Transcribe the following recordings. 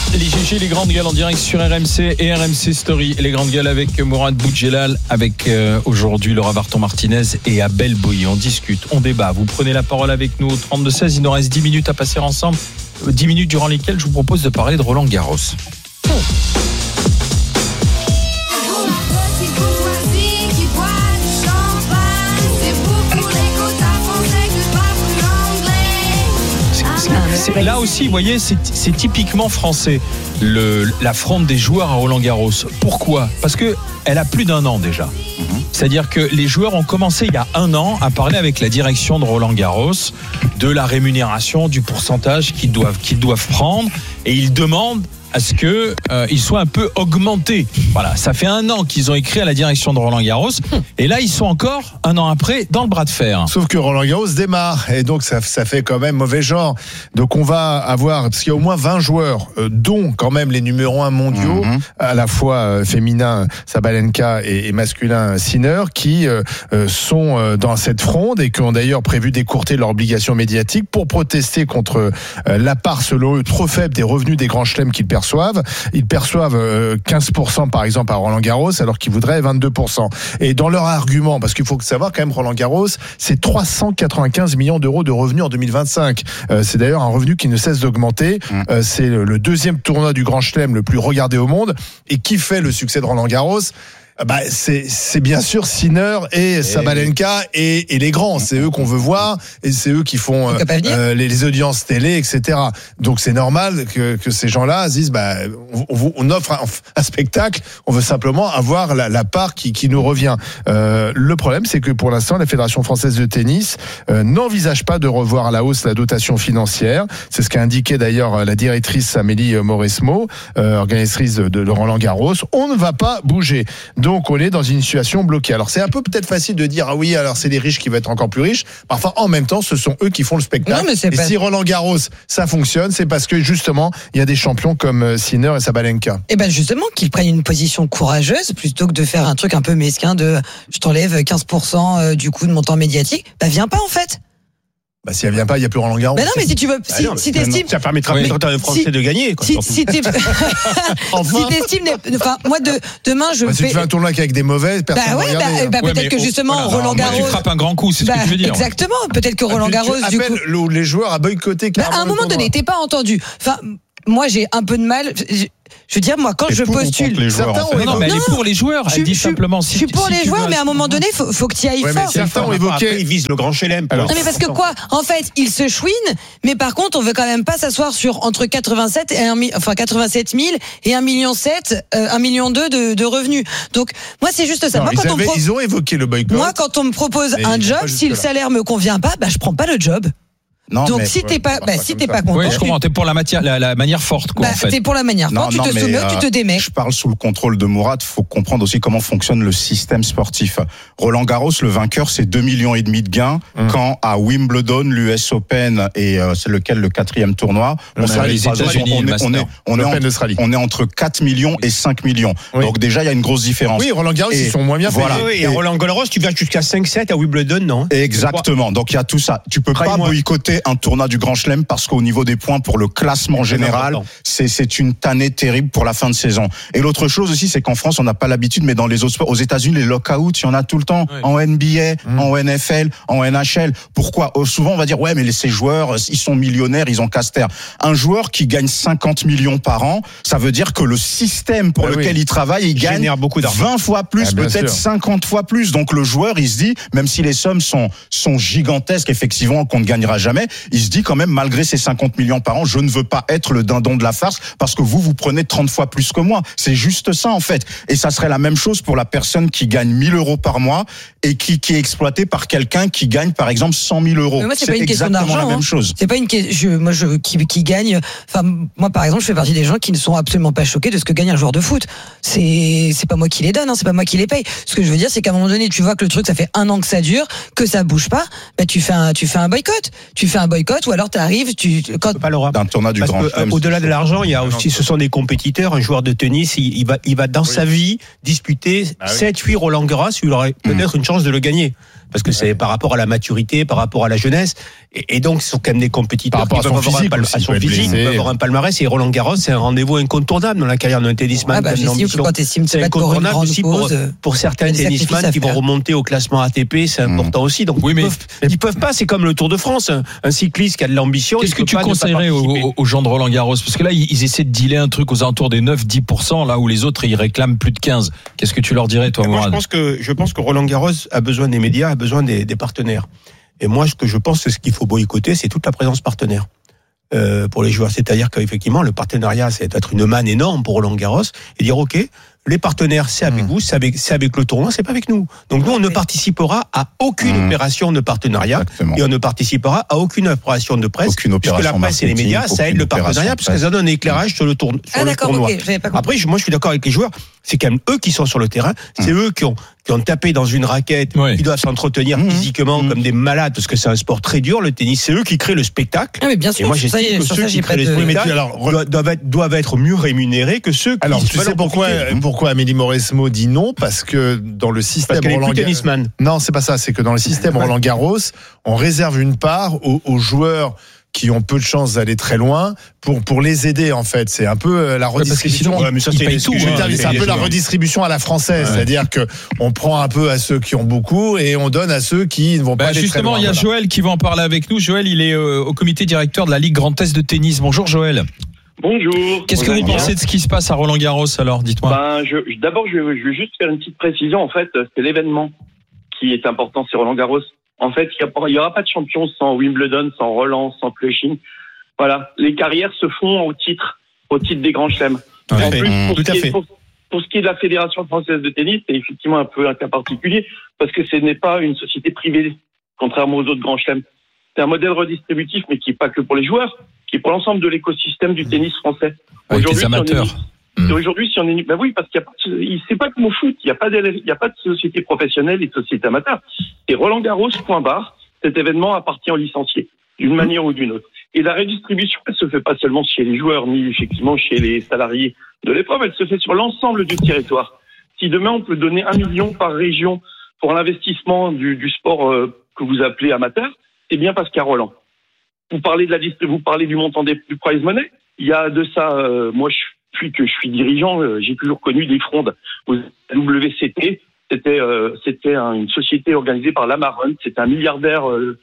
Les GG, les grandes gueules en direct sur RMC et RMC Story. Les grandes gueules avec Mourad Boudjelal, avec aujourd'hui Laura Varton-Martinez et Abel Boyer. On discute, on débat. Vous prenez la parole avec nous au 32-16. Il nous reste 10 minutes à passer ensemble. 10 minutes durant lesquelles je vous propose de parler de Roland Garros. Là aussi, vous voyez, c'est typiquement français, la fronde des joueurs à Roland-Garros. Pourquoi ? Parce qu'elle a plus d'1 an déjà. C'est-à-dire que les joueurs ont commencé il y a 1 an à parler avec la direction de Roland-Garros de la rémunération, du pourcentage qu'ils doivent prendre, et ils demandent à ce qu'ils soient un peu augmentés. Voilà, ça fait 1 an qu'ils ont écrit à la direction de Roland-Garros, et là ils sont encore 1 an après dans le bras de fer. Sauf que Roland-Garros démarre, et donc ça fait quand même mauvais genre. Donc on va avoir, parce qu'il y a au moins 20 joueurs, dont quand même les numéros 1 mondiaux, à la fois féminin Sabalenka et masculin Sinner, qui sont dans cette fronde et qui ont d'ailleurs prévu d'écourter leur obligation médiatique pour protester contre la part, selon eux, trop faible des revenus des grands chelems qu'ils perçoivent. Ils perçoivent 15% par exemple à Roland-Garros, alors qu'ils voudraient 22%. Et dans leur argument, parce qu'il faut savoir quand même, Roland-Garros, c'est 395 millions d'euros de revenus en 2025. C'est d'ailleurs un revenu qui ne cesse d'augmenter. C'est le 2e tournoi du Grand Chelem le plus regardé au monde. Et qui fait le succès de Roland-Garros ? C'est bien sûr Sinner et Sabalenka et les grands. C'est eux qu'on veut voir, et c'est eux qui font les audiences télé, etc. Donc c'est normal que ces gens-là se disent on offre un spectacle, on veut simplement avoir la part qui nous revient. Le problème, c'est que pour l'instant, la Fédération française de tennis n'envisage pas de revoir à la hausse la dotation financière. C'est ce qu'a indiqué d'ailleurs la directrice Amélie Mauresmo, organisatrice de Roland-Garros. On ne va pas bouger. Donc on est dans une situation bloquée. Alors c'est un peu peut-être facile de dire oui, alors c'est les riches qui vont être encore plus riches. Parfois en même temps, ce sont eux qui font le spectacle. Si Roland-Garros ça fonctionne, c'est parce que justement il y a des champions comme Sinner et Sabalenka. Et ben justement qu'ils prennent une position courageuse plutôt que de faire un truc un peu mesquin de je t'enlève 15% du coup de montant médiatique. Viens pas en fait. Si elle vient pas, il y a plus Roland-Garros. Non, mais si tu veux, si t'estimes, ça permettra aux Français de gagner. Si t'estimes, moi demain je si tu fais un tournoi avec des mauvais, personne va regarder. Peut-être que justement Roland-Garros. Tu frappes un grand coup, c'est ce que tu veux dire. Exactement. Peut-être que Roland-Garros du coup. Les joueurs à boycotter. À un moment donné, t'es pas entendu. Moi j'ai un peu de mal. Je veux dire, moi, quand je postule. Certains ont elle est pour les joueurs. Elle dit simplement. Je suis pour les joueurs, mais à un moment donné, faut que tu ailles fort. Certains ont évoqué. Ils visent le Grand Chelem. Non, mais parce que quoi ? En fait, ils se chouinent, mais par contre, on veut quand même pas s'asseoir sur entre 87 000 et 1,7 million, 1,2 million de revenus. Donc, moi, c'est juste ça. Ils ont évoqué le boycott. Moi, quand on me propose un job, si le salaire me convient pas, je prends pas le job. Non, donc si t'es pas content, oui, je comprends. T'es pour la manière forte, quoi. En fait. T'es pour la manière forte. Tu te soumets, tu te démets. Je parle sous le contrôle de Mourad. Faut comprendre aussi comment fonctionne le système sportif. Roland Garros, le vainqueur, c'est 2,5 millions de gains. Quand à Wimbledon, l'US Open et c'est lequel le 4e tournoi. On est entre 4 millions et 5 millions. Oui. Donc déjà, il y a une grosse différence. Oui, Roland Garros, ils sont moins bien payés. Et Roland Garros, tu vas jusqu'à 5-7 à Wimbledon, non ? Exactement. Donc il y a tout ça. Tu peux pas boycotter un tournoi du Grand Chelem parce qu'au niveau des points pour le classement général, c'est une tannée terrible pour la fin de saison. Et l'autre chose aussi, c'est qu'en France, on n'a pas l'habitude, mais dans les autres sports, aux États-Unis, les lockouts, il y en a tout le temps. Oui. En NBA, en NFL, en NHL. Pourquoi ? Souvent, on va dire, mais ces joueurs, ils sont millionnaires, ils ont casse-terre. Un joueur qui gagne 50 millions par an, ça veut dire que le système pour lequel il travaille, il gagne 20 fois plus, peut-être 50 fois plus. Donc le joueur, il se dit, même si les sommes sont gigantesques, effectivement, qu'on ne gagnera jamais, il se dit quand même, malgré ces 50 millions par an, je ne veux pas être le dindon de la farce parce que vous prenez 30 fois plus que moi. C'est juste ça, en fait. Et ça serait la même chose pour la personne qui gagne 1 000 euros par mois et qui est exploitée par quelqu'un qui gagne, par exemple, 100 000 euros. Mais moi, c'est pas une question d'argent. La même chose. C'est pas une question, qui gagne, moi, par exemple, je fais partie des gens qui ne sont absolument pas choqués de ce que gagne un joueur de foot. C'est pas moi qui les donne, c'est pas moi qui les paye. Ce que je veux dire, c'est qu'à un moment donné, tu vois que le truc, ça fait 1 an que ça dure, que ça bouge pas, tu fais un boycott. Tu fais un boycott, ou alors t'arrives, d'un tournoi du Grand Chelem. Au-delà de l'argent, il y a aussi, ce sont des compétiteurs. Un joueur de tennis, il va dans sa vie disputer 7-8 Roland Garros, il aurait peut-être une chance de le gagner. parce que c'est par rapport à la maturité, par rapport à la jeunesse, et donc ce sont quand même des compétiteurs par rapport qui à peuvent son physique, à son physique, peuvent avoir un palmarès. Et Roland Garros, c'est un rendez-vous incontournable dans la carrière d'un tennisman. Quand t'estimes te c'est battre pour une incontournable grande aussi cause, pour certains tennisman qui vont remonter au classement ATP, c'est important aussi. Donc ils peuvent pas. C'est comme le Tour de France, un cycliste qui a de l'ambition. Qu'est-ce que tu conseillerais aux gens de Roland Garros? Parce que là, ils essaient de dealer un truc aux alentours des 9-10%, là où les autres, ils réclament plus de 15%. Qu'est-ce que tu leur dirais, toi, Mourad? Je pense que Roland Garros a besoin des médias, a besoin des partenaires. Et moi, ce que je pense, c'est ce qu'il faut boycotter, c'est toute la présence partenaire. Pour les joueurs. C'est-à-dire qu'effectivement, le partenariat, c'est être une manne énorme pour Roland Garros et dire, OK, les partenaires, c'est avec vous, c'est avec le tournoi, c'est pas avec nous. Donc nous, on ne participera à aucune opération de partenariat. Exactement. Et on ne participera à aucune opération de presse. Puisque la presse et les médias, ça aide le partenariat, parce que ça donne un éclairage sur le tournoi. Okay, après, moi, je suis d'accord avec les joueurs. C'est quand même eux qui sont sur le terrain. C'est eux qui ont tapé dans une raquette, qui doivent s'entretenir physiquement comme des malades, parce que c'est un sport très dur, le tennis. C'est eux qui créent le spectacle. Ah, mais bien sûr. Et moi, j'estime que ceux qui créent le spectacle doivent être mieux rémunérés que ceux qui... Alors, tu sais pourquoi Amélie Mauresmo dit non? Parce que dans le système Roland Garros... Non, c'est pas ça. C'est que dans le système Roland Garros, on réserve une part aux joueurs qui ont peu de chances d'aller très loin pour les aider, en fait. C'est un peu la redistribution. C'est un peu la redistribution à la française. Ouais. C'est-à-dire que on prend un peu à ceux qui ont beaucoup et on donne à ceux qui ne vont pas aller très loin. Justement, il y a Joël qui va en parler avec nous. Joël, il est au comité directeur de la Ligue Grand Est de tennis. Bonjour Joël. Bonjour. Qu'est-ce que vous pensez de ce qui se passe à Roland Garros, alors? Dites-moi. D'abord, je veux juste faire une petite précision. En fait, c'est l'événement qui est important, c'est Roland Garros. En fait, il y aura pas de champion sans Wimbledon, sans Roland, sans Flushing. Voilà. Les carrières se font au titre des grands chelems. En plus, pour ce qui est de la Fédération française de tennis, c'est effectivement un peu un cas particulier, parce que ce n'est pas une société privée, contrairement aux autres grands chelems. C'est un modèle redistributif, mais qui est pas que pour les joueurs, qui est pour l'ensemble de l'écosystème du tennis français. Avec les amateurs. Aujourd'hui, si on est, oui, parce qu'il y a pas, c'est pas comme au foot, il y a pas de société professionnelle et de société amateur. C'est Roland Garros, point barre. Cet événement appartient aux licenciés, d'une manière ou d'une autre. Et la redistribution, elle se fait pas seulement chez les joueurs, ni effectivement chez les salariés de l'épreuve, elle se fait sur l'ensemble du territoire. Si demain on peut donner 1 million par région pour l'investissement du sport que vous appelez amateur, c'est bien parce qu'il y a Roland. Vous parlez du montant du prize money. Il y a de ça, moi depuis que je suis dirigeant, j'ai toujours connu des frondes. Au WCT, c'était une société organisée par Lamaron. C'était un milliardaire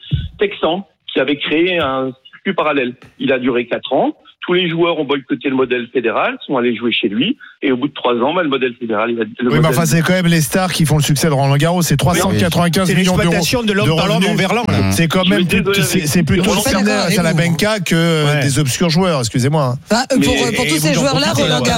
texan qui avait créé un circuit parallèle. Il a duré 4 ans. Tous les joueurs ont boycotté le modèle fédéral, sont allés jouer chez lui, et au bout de 3 ans, le modèle fédéral, mais enfin, c'est quand même les stars qui font le succès de Roland Garros, c'est 395 millions d'euros. C'est l'exploitation de l'homme par l'homme envers l'homme. C'est quand même c'est plutôt Sinner, Salabenka que des obscurs joueurs, excusez-moi. Pour tous ces joueurs-là,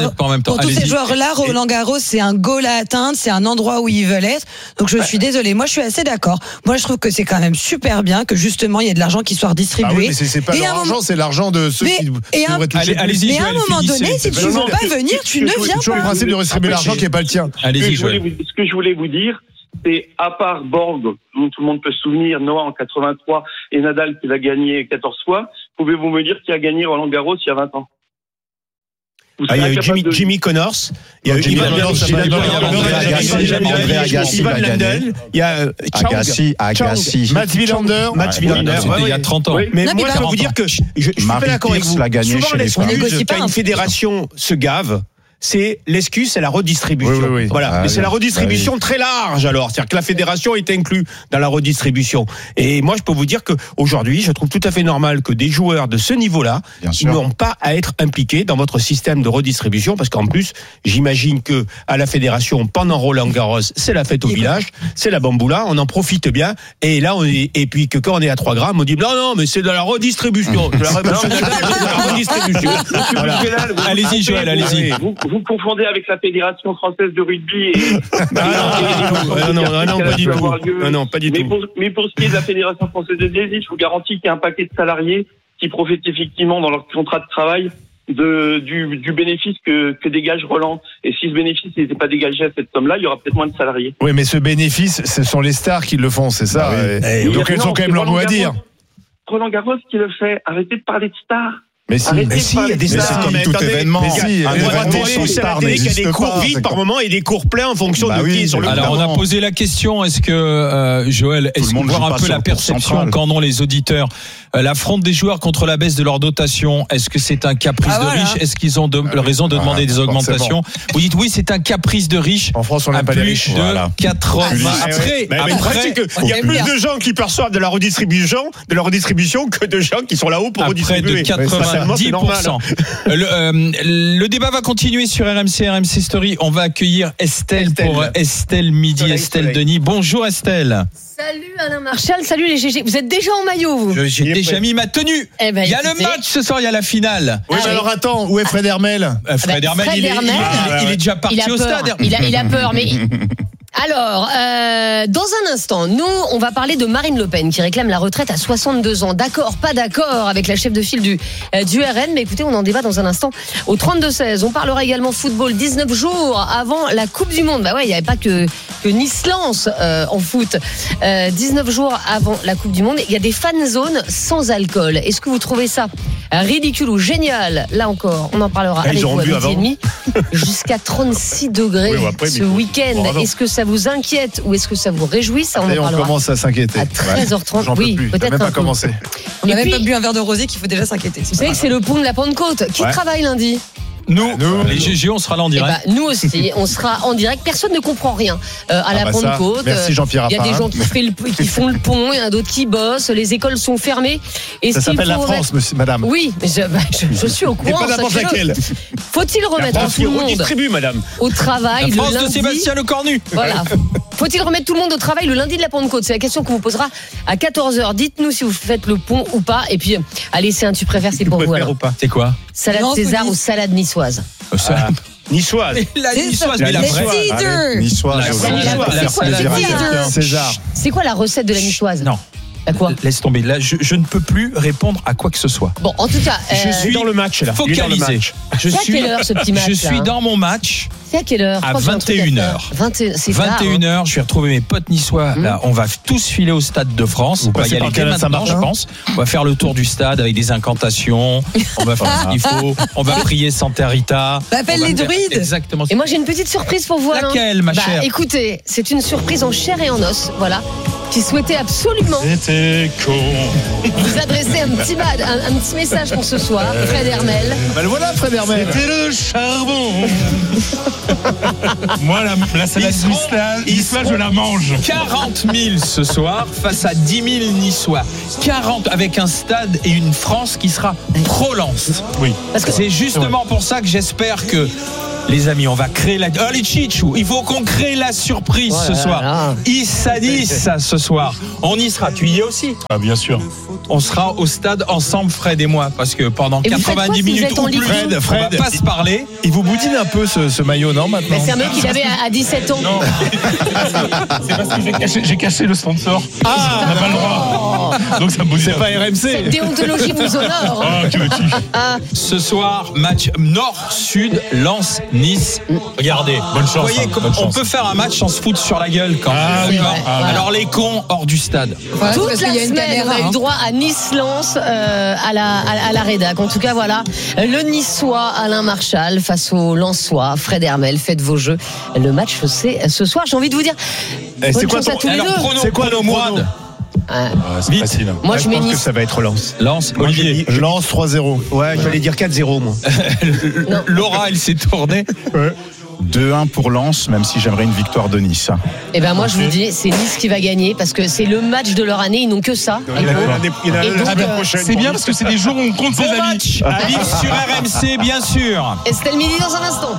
Roland Garros, c'est un goal à atteindre, c'est un endroit où ils veulent être. Donc je suis désolée, moi je suis assez d'accord. Moi je trouve que c'est quand même super bien que justement il y ait de l'argent qui soit redistribué. Ah oui, mais c'est pas leur argent, c'est l'argent de ceux qui devraient toucher. Mais à un moment donné, si tu ne veux pas venir, tu ne viens pas. C'est le principe de redistribuer l'argent qui n'est pas le tien. Allez-y, ce que je voulais vous dire, c'est à part Borg, dont tout le monde peut se souvenir, Noah en 83 et Nadal qui l'a gagné 14 fois, pouvez-vous me dire qui a gagné Roland Garros il y a 20 ans? Il y a eu Jimmy Connors, il y a eu Ivan Lendl, il y a Agassi, Mats Wilander, il y a 30 ans. Mais moi, je peux vous dire que je suis pas d'accord avec vous. Souvent, l'excuse quand une fédération se gave, c'est l'excuse, c'est la redistribution. Oui. Voilà. Mais c'est la redistribution très large, alors. C'est-à-dire que la fédération est inclue dans la redistribution. Et moi, je peux vous dire que aujourd'hui, je trouve tout à fait normal que des joueurs de ce niveau-là, ils n'ont pas à être impliqués dans votre système de redistribution, parce qu'en plus, j'imagine que à la fédération, pendant Roland Garros, c'est la fête au village, c'est la bamboula, on en profite bien. Et là, et puis que quand on est à 3 grammes, on dit non, mais c'est de la redistribution. De la redistribution. Voilà. Allez-y, Joël, allez-y. Vous confondez avec la Fédération française de rugby non, pas du tout. Mais pour ce qui est de la Fédération française de tennis, je vous garantis qu'il y a un paquet de salariés qui profitent effectivement dans leur contrat de travail du bénéfice que dégage Roland. Et si ce bénéfice n'était pas dégagé à cette somme-là, il y aura peut-être moins de salariés. Oui, mais ce bénéfice, ce sont les stars qui le font, c'est ça. Donc elles ont quand même leur mot à dire. Roland Garros qui le fait. Arrêtez de parler de stars. Mais si, Arrêtez si, de il y a des Mais stars. c'est comme Mais tout attendez, événement. les gars, Si, Un on événement voit on sans voit à la star télé qu'il y a des n'existe cours pas. vides par moment et des cours pleins en fonction Bah de oui, qui est sur le Alors, on terrain. a posé la question, est-ce que, Joël, Tout est-ce le monde qu'on joue voit un pas peu sur la le cours perception central. qu'en ont les auditeurs? L'affront des joueurs contre la baisse de leur dotation, est-ce que c'est un caprice Ah, de voilà. riches? Est-ce qu'ils ont raison de demander des forcément. augmentations? Vous dites oui, c'est un caprice de riches. En France, on À n'aime pas les plus riches. de Voilà. 80. Mais le problème, c'est qu'il y a on plus aime bien. de gens qui perçoivent de la redistribution que de gens qui sont là-haut pour À près de redistribuer. Certainement, c'est normal. 90%. Le débat va continuer sur RMC Story. On va accueillir Estelle pour Estelle Midi, Soleil, Estelle soleil. Denis. Bonjour Estelle. Salut Alain Marchal, salut les GG. Vous êtes déjà en maillot, vous? J'ai Il est déjà prêt. mis ma tenue. Eh ben, Il y a le écoutez. match ce soir, il y a la finale. Oui, Ah mais oui. alors attends, où est Fred Hermel? Fred Hermel, Fred il est déjà Il parti a au peur. stade. Il a peur, mais. Alors, dans un instant, nous, on va parler de Marine Le Pen qui réclame la retraite à 62 ans. D'accord, pas d'accord avec la chef de file du RN, mais écoutez, on en débat dans un instant. Au 32-16, on parlera également football 19 jours avant la Coupe du Monde. Bah ouais, il n'y avait pas que Nice-Lens en foot. 19 jours avant la Coupe du Monde, il y a des fan zones sans alcool. Est-ce que vous trouvez ça ridicule ou génial? Là encore, on en parlera Ah, ils avec auront vous à bu midi avant. et demi. Jusqu'à 36 degrés Oui, après, ce mais- week-end. Pardon. Est-ce que ça vous inquiète ou est-ce que ça vous réjouit? Ça, on Et en on parlera commence à s'inquiéter. à 13h30. J'en peux Oui, plus. J'ai peut-être même un pas peu. commencé. On Et a même puis- pas bu un verre de rosé qu'il faut déjà s'inquiéter. Vous savez que c'est le pont de la Pentecôte. Qui Ouais. travaille lundi? Nous, les nous. GG, on sera là en Eh direct. ben, nous aussi, on sera en direct. Personne ne comprend rien à la bah ça, Pentecôte. merci Jean-Pierre Il y a des Raffarin. gens qui font le pont, il y en a d'autres qui bossent. Les écoles sont fermées. Et Ça ce qu'il s'appelle la faut France, monsieur, madame. Oui, mais je suis au Et courant. pas n'importe sachez-le. laquelle. Faut-il La remettre France tout qui le monde redistribue, madame. au travail La France le de lundi? Sébastien Lecornu. Voilà. Faut-il remettre tout le monde au travail le lundi de la Pentecôte? C'est la question qu'on vous posera à 14h. Dites-nous si vous faites le pont ou pas. Et puis, allez, c'est un tu préfères, c'est pour vous. Préfère Alors. ou pas? C'est quoi? Salade Non, César police. ou salade niçoise? Niçoise. La C'est niçoise, ça. mais la Les vraie. Caesar. Niçois, La je vraie. vois. C'est quoi la Caesar. César. C'est quoi la recette de la niçoise? Non. Bah quoi? Laisse tomber. Là, je ne peux plus répondre à quoi que ce soit. Bon, en tout cas, Je Il suis est dans le match, là. Il est dans le Focalisé. match. Je c'est à suis, quelle heure ce petit match je là, suis hein dans mon match. C'est à quelle heure? À Je crois que j'ai un truc 21 faire. heures. 21, c'est tard, hein. 21h, je vais retrouver mes potes niçois. Là, on va tous filer au Stade de France. On va passez y aller par dès Canal maintenant, je Saint-Martin pense. On va faire le tour du stade avec des incantations. On va faire ce qu'il faut. On va prier Santa Rita. Bah, appelle On va les faire druides. Exactement. Et moi, j'ai une petite surprise pour vous, Alain. Laquelle, ma Bah, chère? écoutez, c'est une surprise en chair et en os, voilà, qui souhaitait absolument C'était con. vous adresser un petit message pour ce soir, Fred Hermel. Ben le voilà, Fred Hermel. C'était le charbon. Moi, la salade niçoise, je la mange. 40 000 ce soir face à 10 000 Niçois. 40 avec un stade et une France qui sera pro-Lens. Oui. Parce que C'est justement pour ça que j'espère que, les amis, on va créer la... Oh, les Chichou, il faut qu'on crée la surprise Oh ce là soir. là. Issa Nice ce soir. On y sera. Tu y es aussi. Ah, bien sûr. On sera au stade ensemble, Fred et moi, parce que pendant Et vous faites quoi 90 si vous minutes êtes en ou plus, Ligue un? on va pas se parler. Il vous boudine un peu ce maillot, non, maintenant? c'est un mec qu'il avait à 17 ans. Non. C'est parce que j'ai caché le sponsor. Ah, On n'a pas le droit. Donc ça me bouge. c'est pas Cette RMC. déontologie vous honore. Oh, que veux-tu? Ce soir, match nord-sud, Lens-Nice. Regardez. Bonne chance, Vous voyez, hein, comme bonne on chance. peut faire un match sans se foutre sur la gueule quand Ah on oui, y va. ah oui. Alors les cons hors du stade. Voilà, c'est Toute parce la qu'il y a une semaine, caméra, on a eu hein. droit à Nice-Lens à la rédac. En tout cas, voilà, le Niçois Alain Marchal face au Lensois Fred Hermel. Faites vos jeux. Le match, c'est ce soir. J'ai envie de vous dire, Eh, c'est bonne quoi chance à ton- tous les Alors, deux. prono, C'est quoi prono, le prono? Mourad. C'est Vite. facile. Moi, je mets pense que Nice. ça va être Lens. Lens, Moi, je Olivier. dis- Lance 3-0. Ouais, j'allais dire 4-0, moi. Non. Laura, elle s'est tournée. 2-1 pour Lens, même si j'aimerais une victoire de Nice. Eh ben moi, je vous dis, c'est Nice qui va gagner parce que c'est le match de leur année. Ils n'ont que ça. Il y en a Et donc, l'année prochaine. C'est bien parce que c'est des jours où on compte ses Bon amis. match à vivre sur RMC, bien sûr. Estelle Midi dans un instant.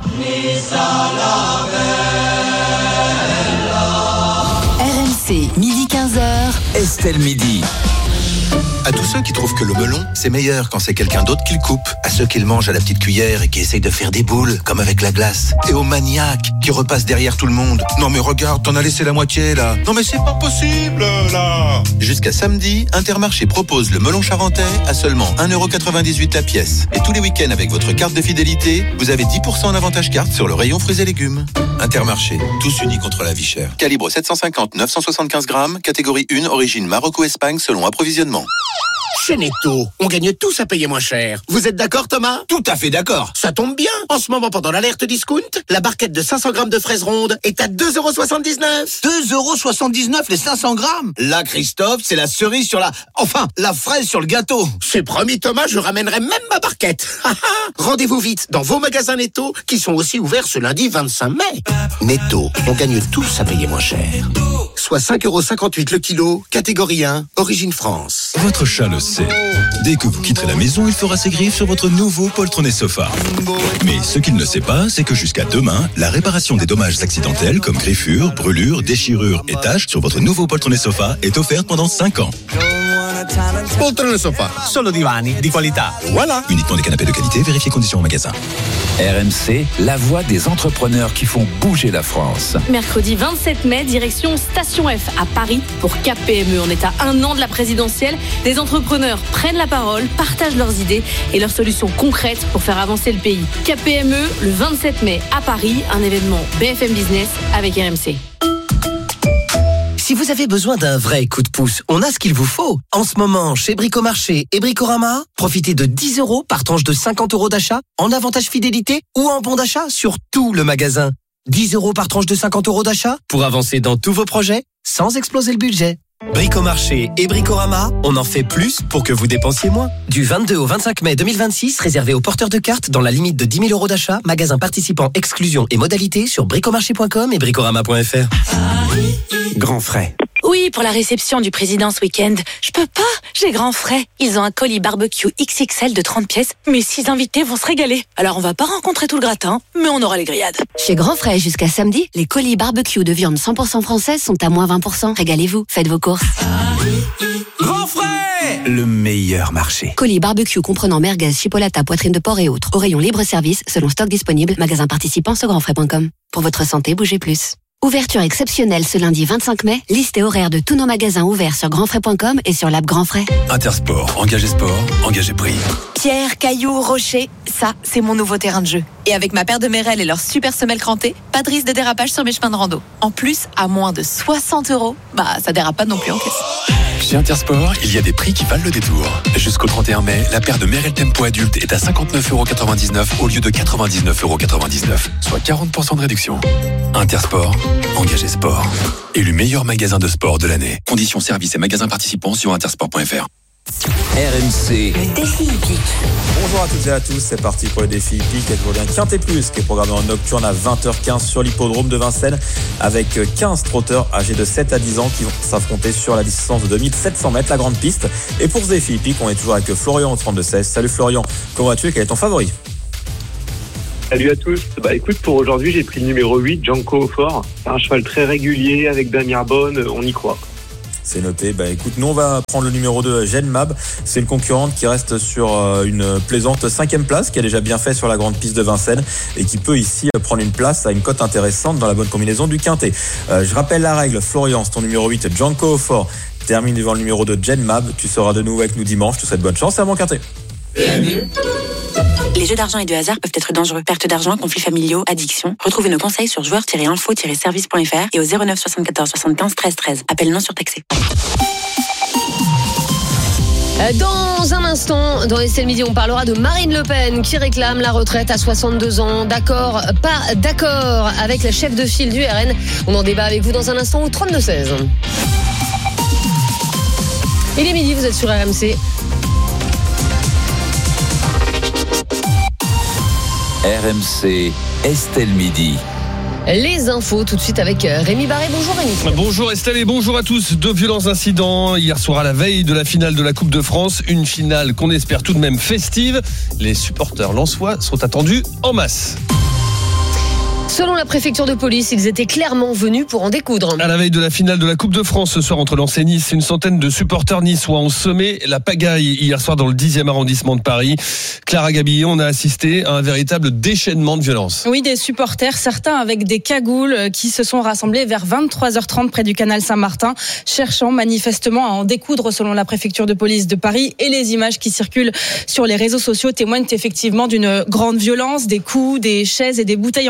RMC, midi 15h. Estelle Midi. À tous ceux qui trouvent que le melon, c'est meilleur quand c'est quelqu'un d'autre qui le coupe. À ceux qui le mangent à la petite cuillère et qui essayent de faire des boules, comme avec la glace. Et aux maniaques qui repassent derrière tout le monde. Non mais regarde, t'en as laissé la moitié là. Non mais c'est pas possible là. Jusqu'à samedi, Intermarché propose le melon charentais à seulement 1,98€ la pièce. Et tous les week-ends avec votre carte de fidélité, vous avez 10% en avantage carte sur le rayon fruits et légumes. Intermarché, tous unis contre la vie chère. Calibre 750-975 grammes, catégorie 1, origine Maroc ou Espagne selon approvisionnement. Chez Netto, on gagne tous à payer moins cher. Vous êtes d'accord, Thomas? Tout à fait d'accord. Ça tombe bien. En ce moment, pendant l'alerte discount, la barquette de 500 grammes de fraises rondes est à 2,79 €. 2,79 € les 500 grammes. Là, Christophe, c'est la cerise sur la fraise sur le gâteau. C'est promis, Thomas, je ramènerai même ma barquette. Rendez-vous vite dans vos magasins Netto, qui sont aussi ouverts ce lundi 25 mai. Netto, on gagne tous à payer moins cher. Soit 5,58 € le kilo, catégorie 1, origine France. Votre chat le sait. Dès que vous quitterez la maison, il fera ses griffes sur votre nouveau poltronné sofa. Mais ce qu'il ne sait pas, c'est que jusqu'à demain, la réparation des dommages accidentels comme griffures, brûlures, déchirures et taches sur votre nouveau poltronné sofa est offerte pendant 5 ans. Poltrone sofa, solo divani di qualità. Voilà. Uniquement des canapés de qualité, vérifiez conditions au magasin. RMC, la voix des entrepreneurs qui font bouger la France. Mercredi 27 mai, direction Station F à Paris pour KPME. On est à 1 an de la présidentielle. Des entrepreneurs prennent la parole, partagent leurs idées et leurs solutions concrètes pour faire avancer le pays. KPME, le 27 mai à Paris, un événement BFM Business avec RMC. Si vous avez besoin d'un vrai coup de pouce, on a ce qu'il vous faut. En ce moment, chez Bricomarché et Bricorama, profitez de 10 € par tranche de 50 € d'achat, en avantage fidélité ou en bon d'achat sur tout le magasin. 10 € par tranche de 50 € d'achat pour avancer dans tous vos projets sans exploser le budget. Bricomarché et Bricorama, on en fait plus pour que vous dépensiez moins. Du 22 au 25 mai 2026, réservé aux porteurs de cartes dans la limite de 10 000 € d'achat, magasin participant, exclusion et modalités sur bricomarché.com et bricorama.fr. Grand frais. Oui, pour la réception du président ce week-end. Je peux pas, j'ai grand frais. Ils ont un colis barbecue XXL de 30 pièces. Mes 6 invités vont se régaler. Alors on va pas rencontrer tout le gratin, mais on aura les grillades. Chez Grand Frais, jusqu'à samedi, les colis barbecue de viande 100% française sont à moins 20%. Régalez-vous, faites vos courses. Grand frais, le meilleur marché. Colis barbecue comprenant merguez, chipolata, poitrine de porc et autres. Au rayon libre-service, selon stock disponible, magasin participant sur grandfrais.com. Pour votre santé, bougez plus. Ouverture exceptionnelle ce lundi 25 mai. Liste et horaire de tous nos magasins ouverts sur grandfrais.com et sur l'app Grand Frais. Intersport, engagé sport, engagé prix. Pierre, cailloux, rochers, ça, c'est mon nouveau terrain de jeu. Et avec ma paire de Merrell et leur super semelle crantée, pas de risque de dérapage sur mes chemins de rando. En plus, à moins de 60 €, ça dérape pas non plus en caisse. Chez Intersport, il y a des prix qui valent le détour. Jusqu'au 31 mai, la paire de Merrell Tempo adulte est à 59,99 € au lieu de 99,99 €, soit 40% de réduction. Intersport, engagé sport. Élu meilleur magasin de sport de l'année. Conditions, services et magasins participants sur intersport.fr. RMC. Défi hippique. Bonjour à toutes et à tous, c'est parti pour le défi hippique. Et je reviens Quintet Plus qui est programmé en nocturne à 20h15 sur l'hippodrome de Vincennes avec 15 trotteurs âgés de 7 à 10 ans qui vont s'affronter sur la distance de 2700 mètres, la grande piste. Et pour ce défi hippique, on est toujours avec Florian au 32-16. Salut Florian, comment vas-tu et quel est ton favori? Salut à tous. Écoute, pour aujourd'hui, j'ai pris le numéro 8, Janko au fort. C'est un cheval très régulier avec Damien Bonne, on y croit. C'est noté. Écoute, nous on va prendre le numéro 2, Genmab. C'est une concurrente qui reste sur une plaisante 5e place, qui a déjà bien fait sur la grande piste de Vincennes et qui peut ici prendre une place à une cote intéressante dans la bonne combinaison du quintet. Je rappelle la règle, Florian, c'est ton numéro 8, Janko au fort. Termine devant le numéro 2, Genmab. Tu seras de nouveau avec nous dimanche. Je te souhaite bonne chance et à bon quintet. Les jeux d'argent et de hasard peuvent être dangereux. Perte d'argent, conflits familiaux, addiction. Retrouvez nos conseils sur joueurs-info-service.fr et au 09 74 75 13 13. Appel non surtaxé. Dans un instant, dans Estelle Midi, on parlera de Marine Le Pen qui réclame la retraite à 62 ans. D'accord, pas d'accord avec la chef de file du RN. On en débat avec vous dans un instant au 32-16. Il est midi, vous êtes sur RMC. RMC, Estelle Midi. Les infos tout de suite avec Rémi Barré. Bonjour Rémi. Bonjour Estelle et bonjour à tous. 2 violents incidents hier soir à la veille de la finale de la Coupe de France. Une finale qu'on espère tout de même festive. Les supporters lensois sont attendus en masse. Selon la préfecture de police, ils étaient clairement venus pour en découdre. À la veille de la finale de la Coupe de France ce soir entre Lens et Nice, une centaine de supporters niçois ont semé la pagaille hier soir dans le 10e arrondissement de Paris. Clara Gabillet, on a assisté à un véritable déchaînement de violence. Oui, des supporters, certains avec des cagoules, qui se sont rassemblés vers 23h30 près du canal Saint-Martin, cherchant manifestement à en découdre selon la préfecture de police de Paris. Et les images qui circulent sur les réseaux sociaux témoignent effectivement d'une grande violence, des coups, des chaises et des bouteilles en verre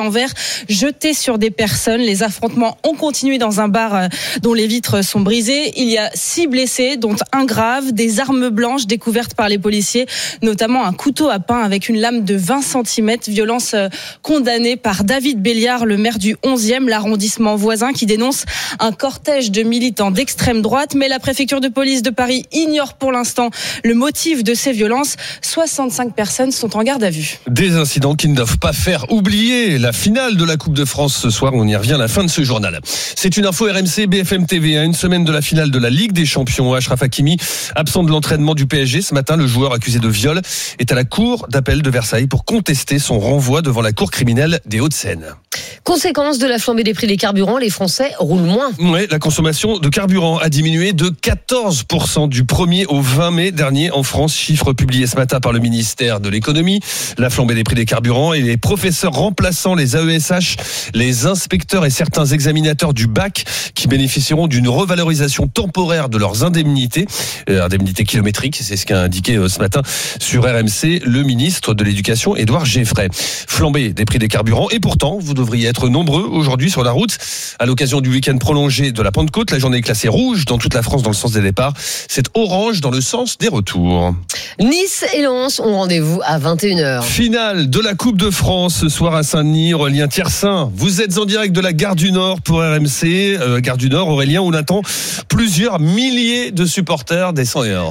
jetés sur des personnes. Les affrontements ont continué dans un bar dont les vitres sont brisées. Il y a 6 blessés, dont un grave, des armes blanches découvertes par les policiers, notamment un couteau à pain avec une lame de 20 cm. Violence condamnée par David Béliard, le maire du 11e, l'arrondissement voisin, qui dénonce un cortège de militants d'extrême droite. Mais la préfecture de police de Paris ignore pour l'instant le motif de ces violences. 65 personnes sont en garde à vue. Des incidents qui ne doivent pas faire oublier la finale de la Coupe de France ce soir. On y revient à la fin de ce journal. C'est une info RMC BFM TV. À une semaine de la finale de la Ligue des Champions, Achraf Hakimi, absent de l'entraînement du PSG ce matin, le joueur accusé de viol est à la cour d'appel de Versailles pour contester son renvoi devant la cour criminelle des Hauts-de-Seine. Conséquence de la flambée des prix des carburants, les Français roulent moins. Oui, la consommation de carburant a diminué de 14% du 1er au 20 mai dernier en France. Chiffre publié ce matin par le ministère de l'économie. La flambée des prix des carburants et les professeurs remplaçant les AESH, les inspecteurs et certains examinateurs du bac qui bénéficieront d'une revalorisation temporaire de leurs indemnités kilométriques. C'est ce qu'a indiqué ce matin sur RMC le ministre de l'Éducation, Édouard Geffray. Flambée des prix des carburants et pourtant, vous devriez être nombreux aujourd'hui sur la route à l'occasion du week-end prolongé de la Pentecôte. La journée est classée rouge dans toute la France dans le sens des départs. C'est orange dans le sens des retours. Nice et Lens ont rendez-vous à 21h. Finale de la Coupe de France ce soir à Saint-Denis. Aurélien Tiersin, vous êtes en direct de la Gare du Nord pour RMC. Gare du Nord, Aurélien, on attend plusieurs milliers de supporters des 100 et or.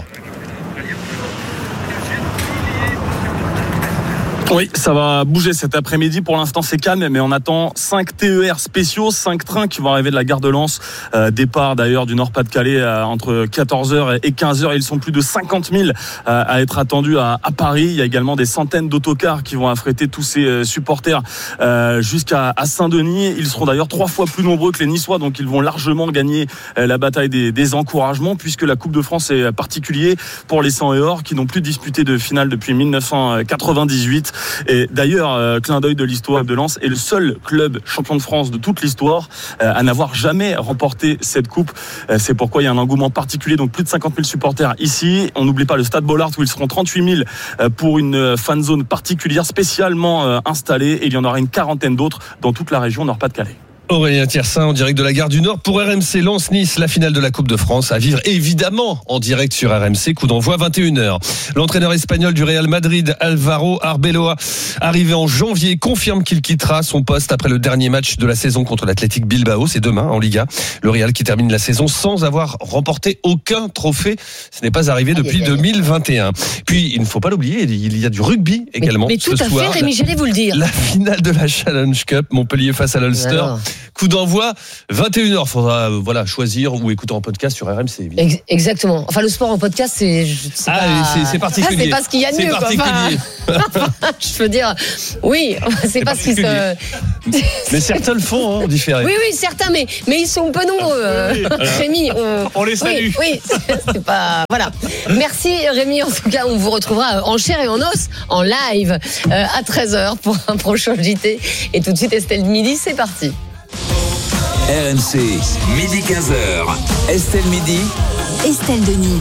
Oui, ça va bouger cet après-midi. Pour l'instant, c'est calme, mais on attend 5 TER spéciaux, 5 trains qui vont arriver de la gare de Lens. Départ d'ailleurs du Nord-Pas-de-Calais entre 14h et 15h. Ils sont plus de 50 000 à être attendus à Paris. Il y a également des centaines d'autocars qui vont affréter tous ces supporters jusqu'à Saint-Denis. Ils seront d'ailleurs 3 fois plus nombreux que les Niçois, donc ils vont largement gagner la bataille des encouragements, puisque la Coupe de France est particulier pour les 100 et or qui n'ont plus disputé de finale depuis 1998. Et d'ailleurs, clin d'œil de l'histoire de Lens est le seul club champion de France de toute l'histoire à n'avoir jamais remporté cette coupe. C'est pourquoi il y a un engouement particulier, donc plus de 50 000 supporters ici. On n'oublie pas le Stade Bollaert où ils seront 38 000 pour une fan zone particulière spécialement installée, et il y en aura une quarantaine d'autres dans toute la région Nord-Pas-de-Calais. Aurélien Tiersin en direct de la Gare du Nord pour RMC Lens-Nice, la finale de la Coupe de France à vivre évidemment en direct sur RMC, coup d'envoi 21h. L'entraîneur espagnol du Real Madrid, Álvaro Arbeloa, arrivé en janvier, confirme qu'il quittera son poste après le dernier match de la saison contre l'Athletic Bilbao, c'est demain en Liga. Le Real qui termine la saison sans avoir remporté aucun trophée, ce n'est pas arrivé depuis 2021. Puis il ne faut pas l'oublier, il y a du rugby également. Mais tout ce à soir, fait, Rémi, j'allais vous le dire. La finale de la Challenge Cup, Montpellier face à l'Ulster. Alors. Coup d'envoi 21h. Faudra choisir ou écooter en podcast sur RMC. Évidemment. Exactement. Enfin, le sport en podcast, c'est particulier. C'est pas ce qu'il y a de mieux. Je veux dire, oui, c'est pas ce qui se. Mais certains le font en différé. Oui, certains, mais ils sont peu nombreux. Rémi, on les salue. Oui, c'est pas. Voilà. Merci Rémi. En tout cas, on vous retrouvera en chair et en os, en live à 13h pour un prochain JT. Et tout de suite, Estelle Midi, c'est parti. RMC, midi 15h. Estelle Midi. Estelle Denis.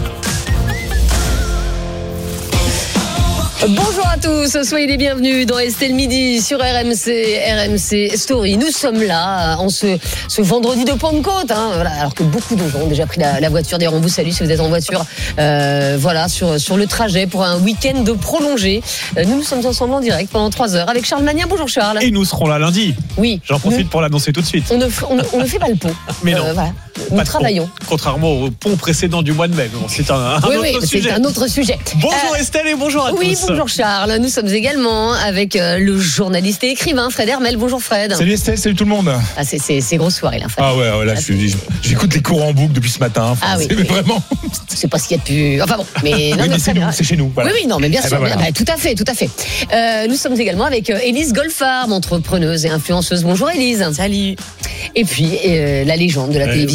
Bonjour à tous, soyez les bienvenus dans Estelle Midi sur RMC Story. Nous sommes là en ce vendredi de Pentecôte, alors que beaucoup de gens ont déjà pris la voiture. D'ailleurs, on vous salue si vous êtes en voiture, sur le trajet pour un week-end prolongé. Nous sommes ensemble en direct pendant 3 heures avec Charles Magnin. Bonjour Charles. Et nous serons là lundi. Oui. J'en profite pour l'annoncer tout de suite. On ne fait pas le pont. Mais non. Voilà. Nous travaillons. Contrairement au pont précédent du mois de mai. Bon, c'est un autre sujet. C'est un autre sujet. Bonjour Estelle et bonjour à tous. Oui, bonjour Charles. Nous sommes également avec le journaliste et écrivain Fred Hermel. Bonjour Fred. Salut Estelle, salut tout le monde. Ah, c'est grosse soirée là. Fred. Ah ouais, là j'écoute les cours en boucle depuis ce matin. Enfin, ah oui. C'est vraiment. C'est pas ce qu'il y a de plus. Enfin bon, mais non, oui, mais c'est chez nous. Voilà. Oui, non, mais bien sûr. Voilà. Tout à fait. Nous sommes également avec Élise Goldfarb, entrepreneuse et influenceuse. Bonjour Élise. Salut. Et puis la légende de la télévision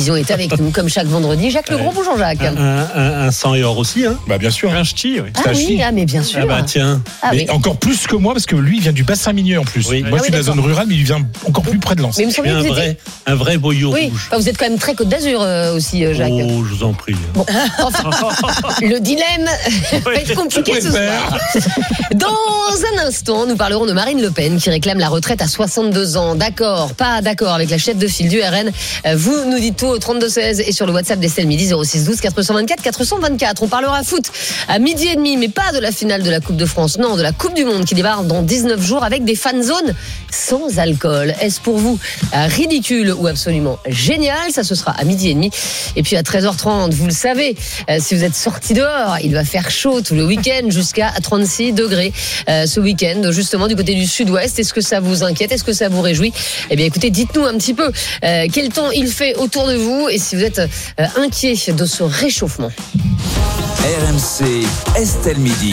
Télévisions est avec nous, comme chaque vendredi. Jacques Legros, bonjour Jacques. Un sang et or aussi, hein. Bah, bien sûr. Un ch'ti, oui. Ah oui, mais bien sûr. Ah bah tiens. Mais encore plus que moi, parce que lui, il vient du bassin minier en plus. Oui. Moi, je suis de la zone rurale, mais il vient encore plus près de Lens. Mais il me semble que vous étiez... Un vrai boyau rouge. Enfin, vous êtes quand même très Côte d'Azur aussi, Jacques. Oh, je vous en prie. Bon, enfin, le dilemme va être compliqué ce soir. Dans un instant, nous parlerons de Marine Le Pen qui réclame la retraite à 62 ans. D'accord, pas d'accord avec la chef de file du RN. Vous nous dites tout au 32-16 et sur le WhatsApp d'Estelle Midi 06 12 424 424. On parlera foot à 12h30, mais pas de la finale de la Coupe de France, non, de la Coupe du Monde qui débarque dans 19 jours avec des fan zones sans alcool. Est-ce pour vous ridicule ou absolument génial? Ça, ce sera à 12h30. Et puis à 13h30, vous le savez, si vous êtes sortis dehors, il va faire chaud tout le week-end jusqu'à 36 degrés. Ce week-end, justement, du côté du sud-ouest. Est-ce que ça vous inquiète? Est-ce que ça vous réjouit? Eh bien, écoutez, dites-nous un petit peu quel temps il fait autour de vous et si vous êtes inquiet de ce réchauffement. RMC, Estelle Midi.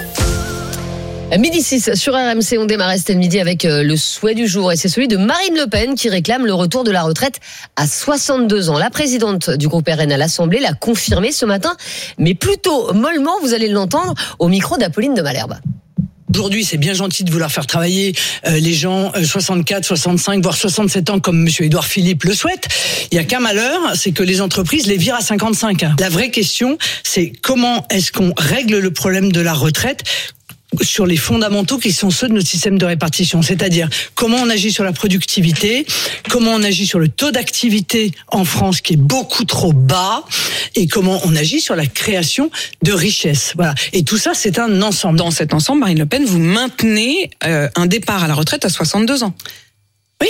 Midi 6 sur RMC, on démarre Estelle Midi avec le souhait du jour et c'est celui de Marine Le Pen qui réclame le retour de la retraite à 62 ans. La présidente du groupe RN à l'Assemblée l'a confirmé ce matin, mais plutôt mollement, vous allez l'entendre au micro d'Apolline de Malherbe. Aujourd'hui, c'est bien gentil de vouloir faire travailler les gens 64, 65, voire 67 ans comme monsieur Édouard Philippe le souhaite. Il y a qu'un malheur, c'est que les entreprises les virent à 55. La vraie question, c'est comment est-ce qu'on règle le problème de la retraite sur les fondamentaux qui sont ceux de notre système de répartition, c'est-à-dire comment on agit sur la productivité, comment on agit sur le taux d'activité en France qui est beaucoup trop bas et comment on agit sur la création de richesses. Voilà. Et tout ça, c'est un ensemble. Dans cet ensemble, Marine Le Pen, vous maintenez un départ à la retraite à 62 ans. Oui.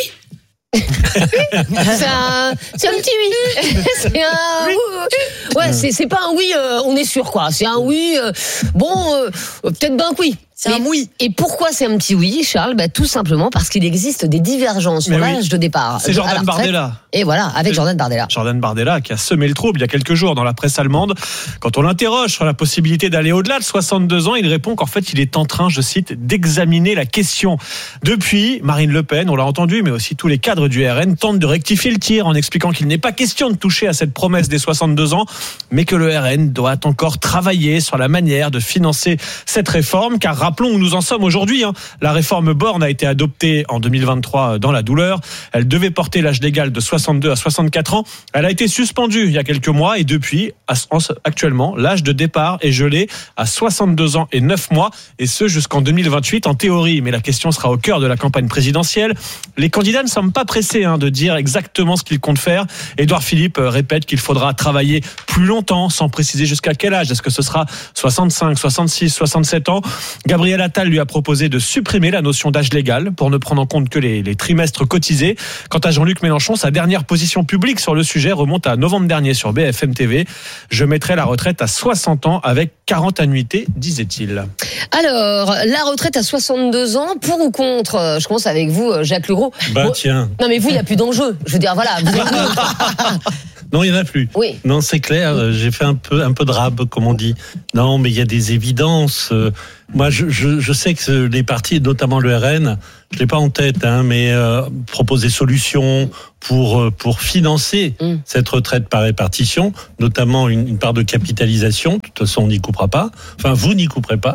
C'est un petit oui. C'est un ouais, c'est pas un oui, on est sûr quoi. C'est un oui. Peut-être ben oui. C'est un oui. Et pourquoi c'est un petit oui, Charles? Tout simplement parce qu'il existe des divergences sur l'âge de départ. C'est Jordan Bardella. Et voilà, avec Jordan Bardella. Jordan Bardella qui a semé le trouble il y a quelques jours dans la presse allemande. Quand on l'interroge sur la possibilité d'aller au-delà de 62 ans, il répond qu'en fait, il est en train, je cite, d'examiner la question. Depuis, Marine Le Pen, on l'a entendu, mais aussi tous les cadres du RN tentent de rectifier le tir en expliquant qu'il n'est pas question de toucher à cette promesse des 62 ans, mais que le RN doit encore travailler sur la manière de financer cette réforme, car rappelons où nous en sommes aujourd'hui. La réforme Borne a été adoptée en 2023 dans la douleur. Elle devait porter l'âge légal de 62 à 64 ans. Elle a été suspendue il y a quelques mois et depuis, actuellement, l'âge de départ est gelé à 62 ans et 9 mois et ce jusqu'en 2028 en théorie. Mais la question sera au cœur de la campagne présidentielle. Les candidats ne semblent pas pressés de dire exactement ce qu'ils comptent faire. Édouard Philippe répète qu'il faudra travailler plus longtemps sans préciser jusqu'à quel âge. Est-ce que ce sera 65, 66, 67 ans? Gabriel Attal lui a proposé de supprimer la notion d'âge légal pour ne prendre en compte que les trimestres cotisés. Quant à Jean-Luc Mélenchon, sa dernière position publique sur le sujet remonte à novembre dernier sur BFM TV. Je mettrai la retraite à 60 ans avec 40 annuités, disait-il. Alors, la retraite à 62 ans, pour ou contre? Je commence avec vous, Jacques Legros. Tiens. Non mais vous, il n'y a plus d'enjeu. Je veux dire, voilà. Vous êtes... Non, il n'y en a plus. Oui. Non, c'est clair. J'ai fait un peu de rab, comme on dit. Non, mais il y a des évidences. Moi, je sais que les partis, notamment le RN, je l'ai pas en tête, mais proposent des solutions pour financer cette retraite par répartition, notamment une part de capitalisation. De toute façon, on n'y coupera pas. Enfin, vous n'y couperez pas.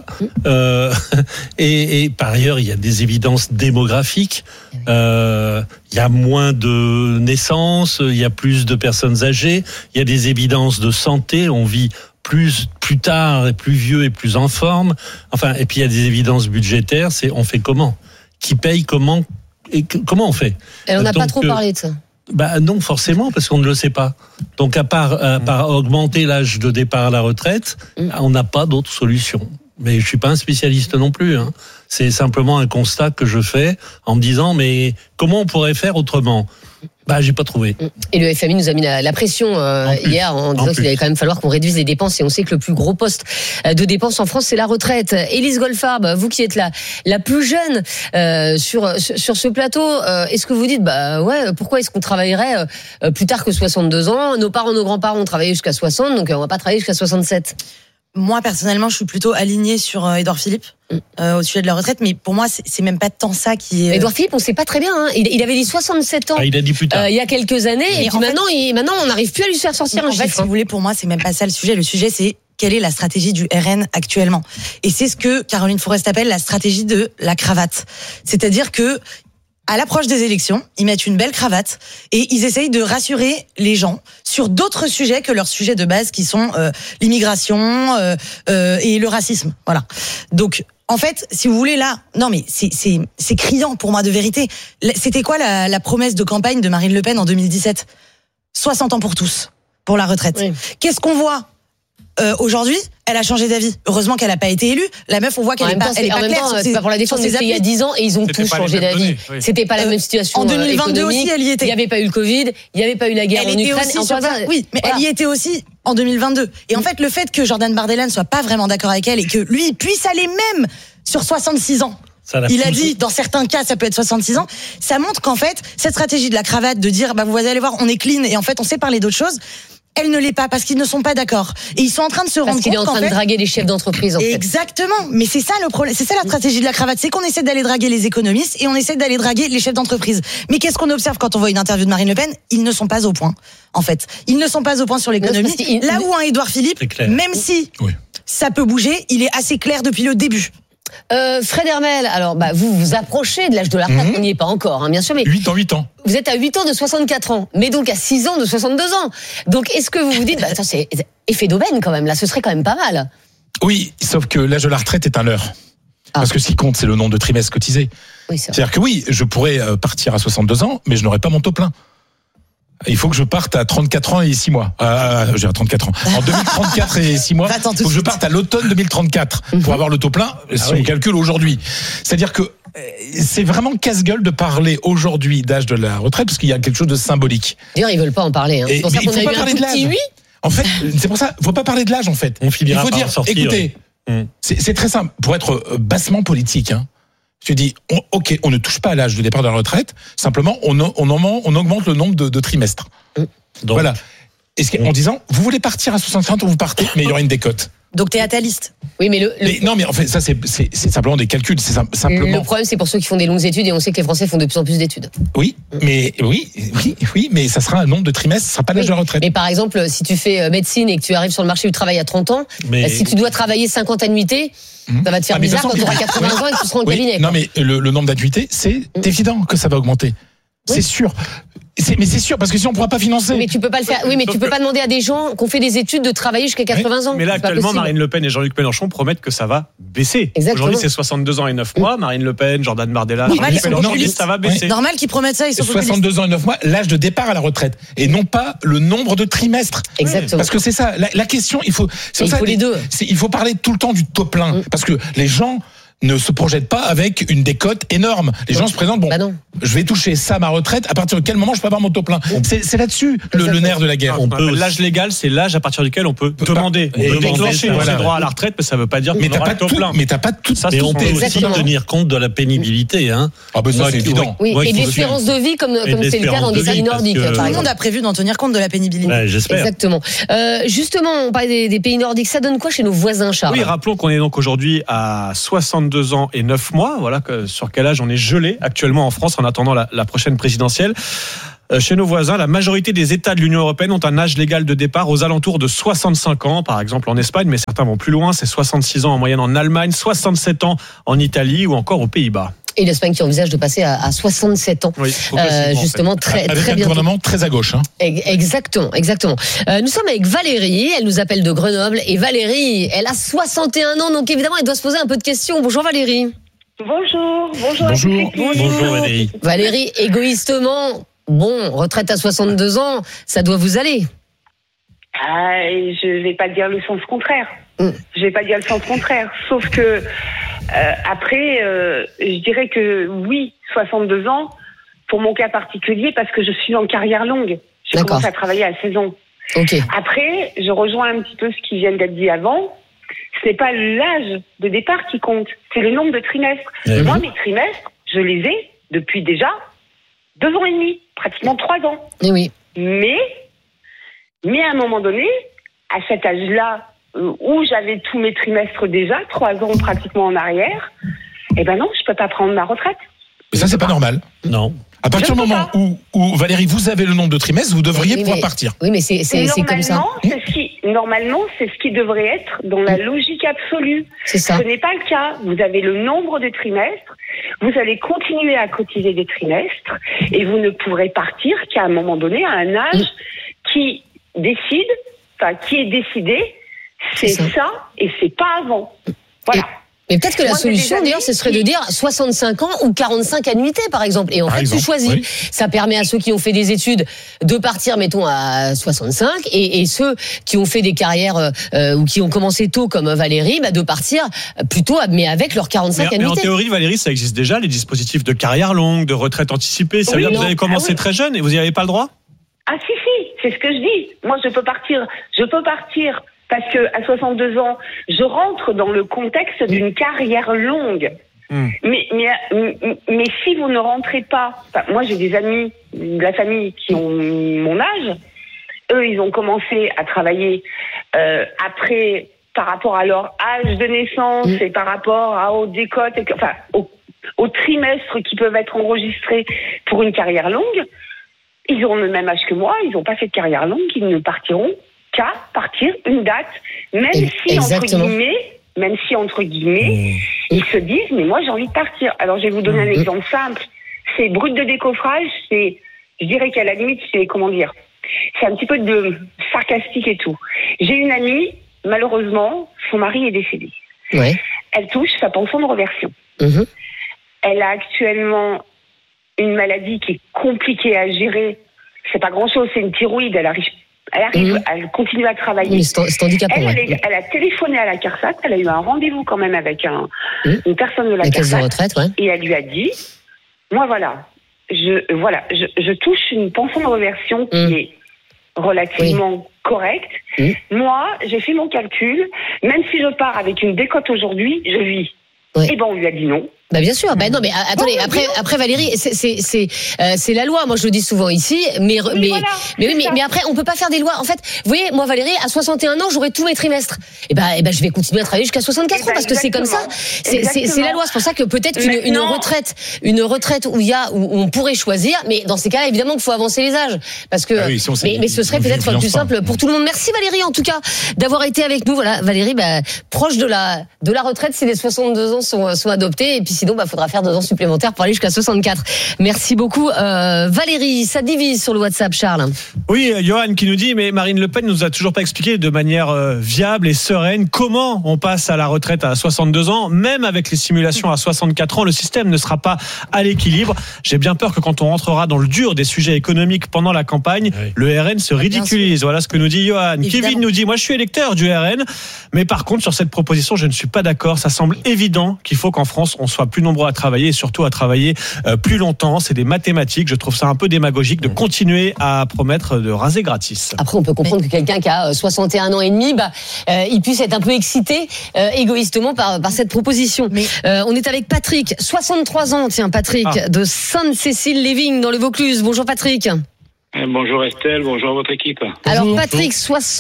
Et par ailleurs, il y a des évidences démographiques. Il y a moins de naissances, il y a plus de personnes âgées. Il y a des évidences de santé. On vit plus tard, et plus vieux et plus en forme. Enfin, et puis il y a des évidences budgétaires. C'est on fait comment? Qui paye comment? Et comment on fait? Et on n'a pas trop parlé de ça. Non, forcément, parce qu'on ne le sait pas. Donc, à part augmenter l'âge de départ à la retraite, on n'a pas d'autre solution. Mais je suis pas un spécialiste non plus. C'est simplement un constat que je fais en me disant, mais comment on pourrait faire autrement? J'ai pas trouvé. Et le FMI nous a mis la pression hier en disant qu'il allait quand même falloir qu'on réduise les dépenses et on sait que le plus gros poste de dépenses en France c'est la retraite. Élise Goldfarb, vous qui êtes la plus jeune sur ce plateau, est-ce que vous dites pourquoi est-ce qu'on travaillerait plus tard que 62 ans? Nos parents, nos grands-parents ont travaillé jusqu'à 60, donc on va pas travailler jusqu'à 67. moi personnellement, je suis plutôt alignée sur Édouard Philippe au sujet de la retraite, mais pour moi, c'est même pas tant ça qui est. Édouard Philippe, on sait pas très bien. Hein. Il avait dit 67 ans. Il a dit plus tard. Il y a quelques années, et puis maintenant, on n'arrive plus à lui faire sortir un chiffre. En fait, si vous voulez, pour moi, c'est même pas ça le sujet. Le sujet, c'est quelle est la stratégie du RN actuellement. Et c'est ce que Caroline Fourest appelle la stratégie de la cravate. C'est-à-dire que à l'approche des élections, ils mettent une belle cravate et ils essayent de rassurer les gens sur d'autres sujets que leurs sujets de base qui sont l'immigration et le racisme. Voilà. Donc, en fait, si vous voulez là, non mais c'est criant pour moi de vérité. C'était quoi la promesse de campagne de Marine Le Pen en 2017 ? 60 ans pour tous, pour la retraite. Oui. Qu'est-ce qu'on voit aujourd'hui? Elle a changé d'avis. Heureusement qu'elle n'a pas été élue. La meuf, on voit qu'elle est pas claire. C'est pas pour la défendre, c'était il y a 10 ans et ils ont tous changé d'avis. Oui. C'était pas la même situation. En 2022 aussi, elle y était. Il n'y avait pas eu le Covid, il n'y avait pas eu la guerre en Ukraine. Oui, mais elle y était aussi en 2022. Et en fait, le fait que Jordan Bardella ne soit pas vraiment d'accord avec elle et que lui puisse aller même sur 66 ans. Il a dit, dans certains cas, ça peut être 66 ans. Ça montre qu'en fait, cette stratégie de la cravate, de dire, vous allez voir, on est clean et en fait, on sait parler d'autres choses. Elle ne l'est pas parce qu'ils ne sont pas d'accord. Et ils sont en train de se rendre compte qu'il est en train de draguer les chefs d'entreprise, en fait. Exactement. Mais c'est ça le problème. C'est ça la stratégie de la cravate. C'est qu'on essaie d'aller draguer les économistes et on essaie d'aller draguer les chefs d'entreprise. Mais qu'est-ce qu'on observe quand on voit une interview de Marine Le Pen? Ils ne sont pas au point, en fait. Ils ne sont pas au point sur l'économie. Là où un Édouard Philippe, même si ça peut bouger, il est assez clair depuis le début. Fred Hermel, alors vous vous approchez de l'âge de la retraite, on n'y est pas encore, hein, bien sûr, mais 8 ans. Vous êtes à 8 ans de 64 ans, mais donc à 6 ans de 62 ans. Donc est-ce que vous vous dites, ça c'est effet d'aubaine quand même, là, ce serait quand même pas mal. Oui, sauf que l'âge de la retraite est un leurre. Parce que ce qui compte, c'est le nombre de trimestres cotisés. Oui, c'est-à-dire que oui, je pourrais partir à 62 ans, mais je n'aurai pas mon taux plein. Il faut que je parte à 34 ans et 6 mois. J'ai 34 ans. En 2034 et 6 mois, il faut que je parte à l'automne 2034 pour avoir le taux plein, si on calcule aujourd'hui. C'est-à-dire que c'est vraiment casse-gueule de parler aujourd'hui d'âge de la retraite, parce qu'il y a quelque chose de symbolique. D'ailleurs, ils veulent pas en parler. Hein. C'est pour ça qu'on a eu un tout petit oui. En fait, c'est pour ça, il faut pas parler de l'âge, en fait. Il faut dire, écoutez, c'est très simple. Pour être bassement politique, je dis, on ne touche pas à l'âge de départ de la retraite, simplement, on augmente le nombre de trimestres. Donc, voilà. En disant, vous voulez partir à 65 ans, vous partez, mais il y aura une décote. Donc t'es étaliste. Oui, mais non, mais en fait, ça c'est simplement des calculs. C'est simplement. Le problème, c'est pour ceux qui font des longues études, et on sait que les Français font de plus en plus d'études. Oui, mais mais ça sera un nombre de trimestres, ça sera pas l'âge de la retraite. Mais par exemple, si tu fais médecine et que tu arrives sur le marché du travail à 30 ans, si tu dois travailler 50 annuités, ça va te faire bizarre quand tu auras 80 ans et que tu seras en cabinet. Non, mais le nombre d'annuités, c'est évident que ça va augmenter. C'est sûr. Mais c'est sûr, parce que si on ne pourra pas financer. Mais tu peux pas le faire. Oui, mais tu peux pas demander à des gens qui ont fait des études de travailler jusqu'à 80 ans. Mais là, actuellement, Marine Le Pen et Jean-Luc Mélenchon promettent que ça va baisser. Exactement. Aujourd'hui, c'est 62 ans et 9 mois. Marine Le Pen, Jordan Bardella, Jean-Luc Mélenchon disent ça va baisser. Normal qu'ils promettent ça, ils sont 62 ans et 9 mois, l'âge de départ à la retraite. Et non pas le nombre de trimestres. Exactement. Parce que c'est ça. La question, il faut les deux. Il faut parler tout le temps du taux plein. Parce que les gens ne se projette pas avec une décote énorme. Les gens se présentent, je vais toucher ça à ma retraite, à partir de quel moment je peux avoir mon taux plein? C'est là-dessus le nerf de la guerre. L'âge légal, c'est l'âge à partir duquel on peut demander et déclencher ses droits à la retraite, mais ça ne veut pas dire qu'on aura le taux plein. Mais t'as pas tout ça. Mais on peut aussi tenir compte de la pénibilité. Ah ben ça, c'est évident. Oui, et de l'espérance de vie, comme c'est le cas dans des pays nordiques. Tout le monde a prévu d'en tenir compte de la pénibilité. J'espère. Exactement. Justement, on parlait des pays nordiques. Ça donne quoi chez nos voisins, Charles? Oui, rappelons qu'on est donc aujourd'hui à 62 ans et 9 mois, voilà sur quel âge on est gelé actuellement en France en attendant la prochaine présidentielle. Chez nos voisins, la majorité des États de l'Union européenne ont un âge légal de départ aux alentours de 65 ans, par exemple en Espagne, mais certains vont plus loin, c'est 66 ans en moyenne en Allemagne, 67 ans en Italie ou encore aux Pays-Bas. Et l'Espagne qui envisage de passer à 67 ans. Oui, justement, très avec un gouvernement très à gauche. Exactement. Nous sommes avec Valérie, elle nous appelle de Grenoble, et Valérie, elle a 61 ans, donc évidemment, elle doit se poser un peu de questions. Bonjour Valérie. Bonjour Valérie. Valérie, égoïstement, retraite à 62 ans, ça doit vous aller. Je vais pas dire le sens contraire. Sauf que après, je dirais que oui, 62 ans, pour mon cas particulier, parce que je suis en carrière longue. J'ai commencé à travailler à 16 ans. Okay. Après, je rejoins un petit peu ce qui vient d'être dit avant. Ce n'est pas l'âge de départ qui compte, c'est le nombre de trimestres. Moi, mes trimestres, je les ai depuis déjà 2 ans et demi, pratiquement 3 ans. Oui. Mais à un moment donné, à cet âge-là, où j'avais tous mes trimestres déjà, 3 ans pratiquement en arrière, eh ben non, je peux pas prendre ma retraite. Mais ça, c'est pas normal. Non. À partir du moment où, Valérie, vous avez le nombre de trimestres, vous devriez pouvoir partir. Oui, mais c'est comme ça. Normalement, c'est ce qui devrait être dans la logique absolue. C'est ça. Ce n'est pas le cas. Vous avez le nombre de trimestres, vous allez continuer à cotiser des trimestres, et vous ne pourrez partir qu'à un moment donné, à un âge qui est décidé, c'est ça, et c'est pas avant. Voilà. Mais peut-être que la solution, d'ailleurs, ce serait de dire 65 ans ou 45 annuités, par exemple. Et en fait, tu choisis. Oui. Ça permet à ceux qui ont fait des études de partir, mettons, à 65, et ceux qui ont fait des carrières ou qui ont commencé tôt, comme Valérie, de partir plutôt, mais avec leurs 45 annuités. Mais en théorie, Valérie, ça existe déjà, les dispositifs de carrière longue, de retraite anticipée. Ça veut dire que vous avez commencé très jeune et vous n'y avez pas le droit? Ah si, c'est ce que je dis. Moi, je peux partir parce que à 62 ans, je rentre dans le contexte d'une carrière longue. Mais si vous ne rentrez pas, moi j'ai des amis de la famille qui ont mon âge. Eux, ils ont commencé à travailler après, par rapport à leur âge de naissance et par rapport aux décotes, aux trimestres qui peuvent être enregistrés pour une carrière longue. Ils ont le même âge que moi, ils n'ont pas fait de carrière longue, ils ne partiront qu'à partir une date, même si entre guillemets, ils se disent mais moi j'ai envie de partir. Alors je vais vous donner un exemple simple. C'est brut de décoffrage, je dirais qu'à la limite c'est un petit peu de sarcastique et tout. J'ai une amie, malheureusement, son mari est décédé. Ouais. Elle touche sa pension de réversion. Elle a actuellement une maladie qui est compliquée à gérer. C'est pas grand-chose, c'est une thyroïde. Elle arrive, elle continue à travailler. C'est handicapant. Elle a téléphoné à la CARSAT, elle a eu un rendez-vous quand même avec une personne de la CARSAT. Caisse de retraite, et elle lui a dit, moi je touche une pension de réversion qui est relativement correcte. Moi, j'ai fait mon calcul, même si je pars avec une décote aujourd'hui, je vis. Et ben on lui a dit non. Bah bien sûr. Bah non, mais attendez. Après Valérie, c'est la loi. Moi, je le dis souvent ici. Mais après, on peut pas faire des lois. En fait, vous voyez, moi, Valérie, à 61 ans, j'aurai tous mes trimestres. Et ben, je vais continuer à travailler jusqu'à 64 ans parce que c'est comme ça. C'est la loi. C'est pour ça que peut-être qu'une retraite où on pourrait choisir. Mais dans ces cas-là, évidemment qu'il faut avancer les âges parce que. Mais ce serait peut-être plus simple pour tout le monde. Merci Valérie, en tout cas, d'avoir été avec nous. Voilà, Valérie, proche de la retraite si les 62 ans sont adoptés. Et puis sinon, faudra faire 2 ans supplémentaires pour aller jusqu'à 64. Merci beaucoup. Valérie, ça divise sur le WhatsApp, Charles. Oui, Johan qui nous dit, mais Marine Le Pen nous a toujours pas expliqué de manière viable et sereine comment on passe à la retraite à 62 ans. Même avec les simulations à 64 ans, le système ne sera pas à l'équilibre. J'ai bien peur que quand on rentrera dans le dur des sujets économiques pendant la campagne, le RN se ridiculise. Voilà ce que nous dit Johan. Évidemment. Kevin nous dit, moi je suis électeur du RN, mais par contre sur cette proposition, je ne suis pas d'accord. Ça semble évident qu'il faut qu'en France, on soit plus nombreux à travailler et surtout à travailler plus longtemps. C'est des mathématiques. Je trouve ça un peu démagogique de continuer à promettre de raser gratis. Après, on peut comprendre que quelqu'un qui a 61 ans et demi, il puisse être un peu excité égoïstement par cette proposition. On est avec Patrick, 63 ans, Patrick, de Sainte-Cécile-Léving dans le Vaucluse. Bonjour Patrick. Bonjour Estelle, bonjour à votre équipe. Alors Patrick,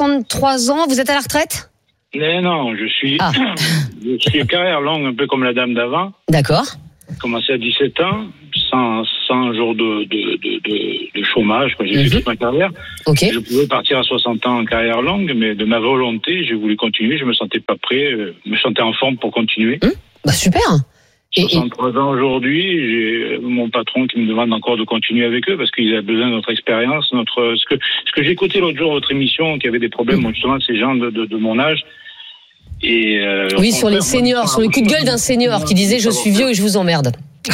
63 ans, vous êtes à la retraite ? Non, je suis carrière longue, un peu comme la dame d'avant. D'accord. J'ai commencé à 17 ans, 100 jours de chômage quand j'ai fait toute ma carrière. Okay. Je pouvais partir à 60 ans en carrière longue, mais de ma volonté, j'ai voulu continuer. Je me sentais pas prêt, me sentais en forme pour continuer. Super. 63 ans aujourd'hui, j'ai mon patron qui me demande encore de continuer avec eux parce qu'il a besoin de notre expérience, ce que j'ai écouté l'autre jour votre émission, qui avait des problèmes justement ces gens de mon âge. Et sur les seniors, sur le coup de gueule d'un senior qui disait je suis vieux et je vous emmerde.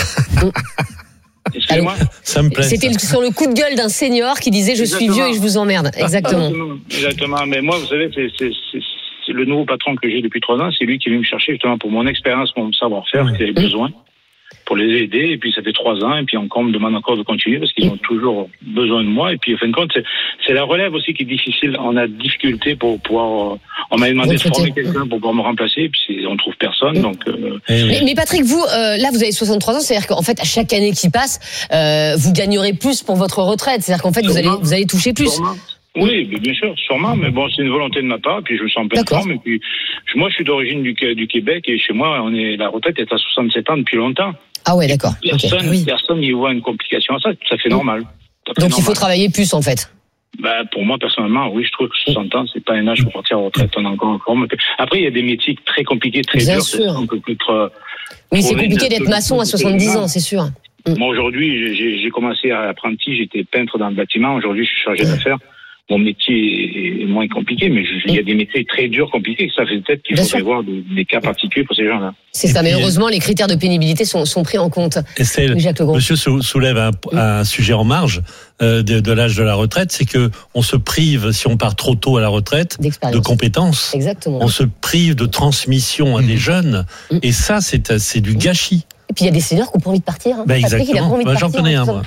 Excusez-moi. Ça me plaît. C'était sur le coup de gueule d'un senior qui disait je suis vieux et je vous emmerde. Exactement. Mais moi, vous savez, c'est le nouveau patron que j'ai depuis 3 ans, c'est lui qui est venu me chercher justement pour mon expérience, mon savoir-faire qu'il avait besoin pour les aider. Et puis ça fait 3 ans et puis encore on me demande encore de continuer parce qu'ils ont toujours besoin de moi. Et puis en fin de compte, c'est la relève aussi qui est difficile. On a difficulté pour pouvoir. On m'a demandé de former quelqu'un pour pouvoir me remplacer. Et puis on trouve personne. Donc. Mais Patrick, vous là vous avez 63 ans, c'est-à-dire qu'en fait à chaque année qui passe, vous gagnerez plus pour votre retraite. C'est-à-dire qu'en fait vous allez toucher plus. Oui, bien sûr, sûrement, mais bon, c'est une volonté de ma part, et puis je me sens en pleine forme, et puis moi je suis d'origine du Québec, et chez moi, la retraite est à 67 ans depuis longtemps. Ah ouais, d'accord. Personne n'y voit une complication à ça, tout à fait normal. Donc il faut travailler plus en fait. Pour moi, personnellement, oui, je trouve que 60 ans, c'est pas un âge pour partir en retraite. On a encore. Après, il y a des métiers très compliqués, très durs. Sûr. On peut plus être. Oui, c'est compliqué d'être maçon à 70 ans, c'est sûr. Moi, aujourd'hui, j'ai commencé à apprenti, j'étais peintre dans le bâtiment. Aujourd'hui, je suis chargé d'affaires. Mon métier est moins compliqué, mais il y a des métiers très durs, compliqués. Ça fait peut-être qu'il faudrait voir des cas particuliers pour ces gens-là. C'est ça, mais heureusement, les critères de pénibilité sont pris en compte. Monsieur soulève un sujet en marge de l'âge de la retraite, c'est que on se prive, si on part trop tôt à la retraite, de compétences. Exactement. On se prive de transmission à des jeunes, et ça, c'est du gâchis. Et puis il y a des seniors qui n'ont pas envie de partir. Exactement. Il a pas envie de partir. J'en connais un, moi.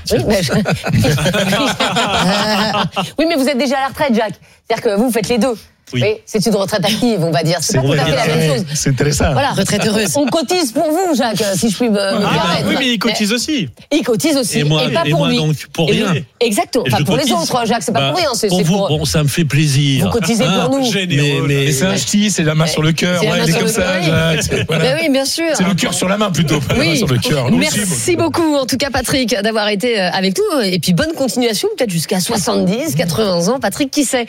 Oui, mais vous êtes déjà à la retraite, Jacques. C'est-à-dire que vous faites les deux. Oui. C'est une retraite active, on va dire. C'est pas tout à fait la même chose. C'est intéressant. Voilà. Retraite heureuse. On cotise pour vous, Jacques, si je puis me permettre. Oui, mais il cotise aussi. Il cotise aussi. Et moi, pas pour lui. Donc, pour rien. Exactement. Enfin, pour les autres, Jacques, c'est pas pour rien. C'est pour vous, bon, ça me fait plaisir. Vous cotisez pour nous. Mais c'est un ch'ti, c'est la main sur le cœur. C'est il est comme ça, Jacques. Oui, bien sûr. C'est le cœur sur la main plutôt, pas la main sur le cœur. Merci beaucoup, en tout cas, Patrick, d'avoir été avec nous. Et puis, bonne continuation, peut-être jusqu'à 70, 80 ans. Patrick, qui sait?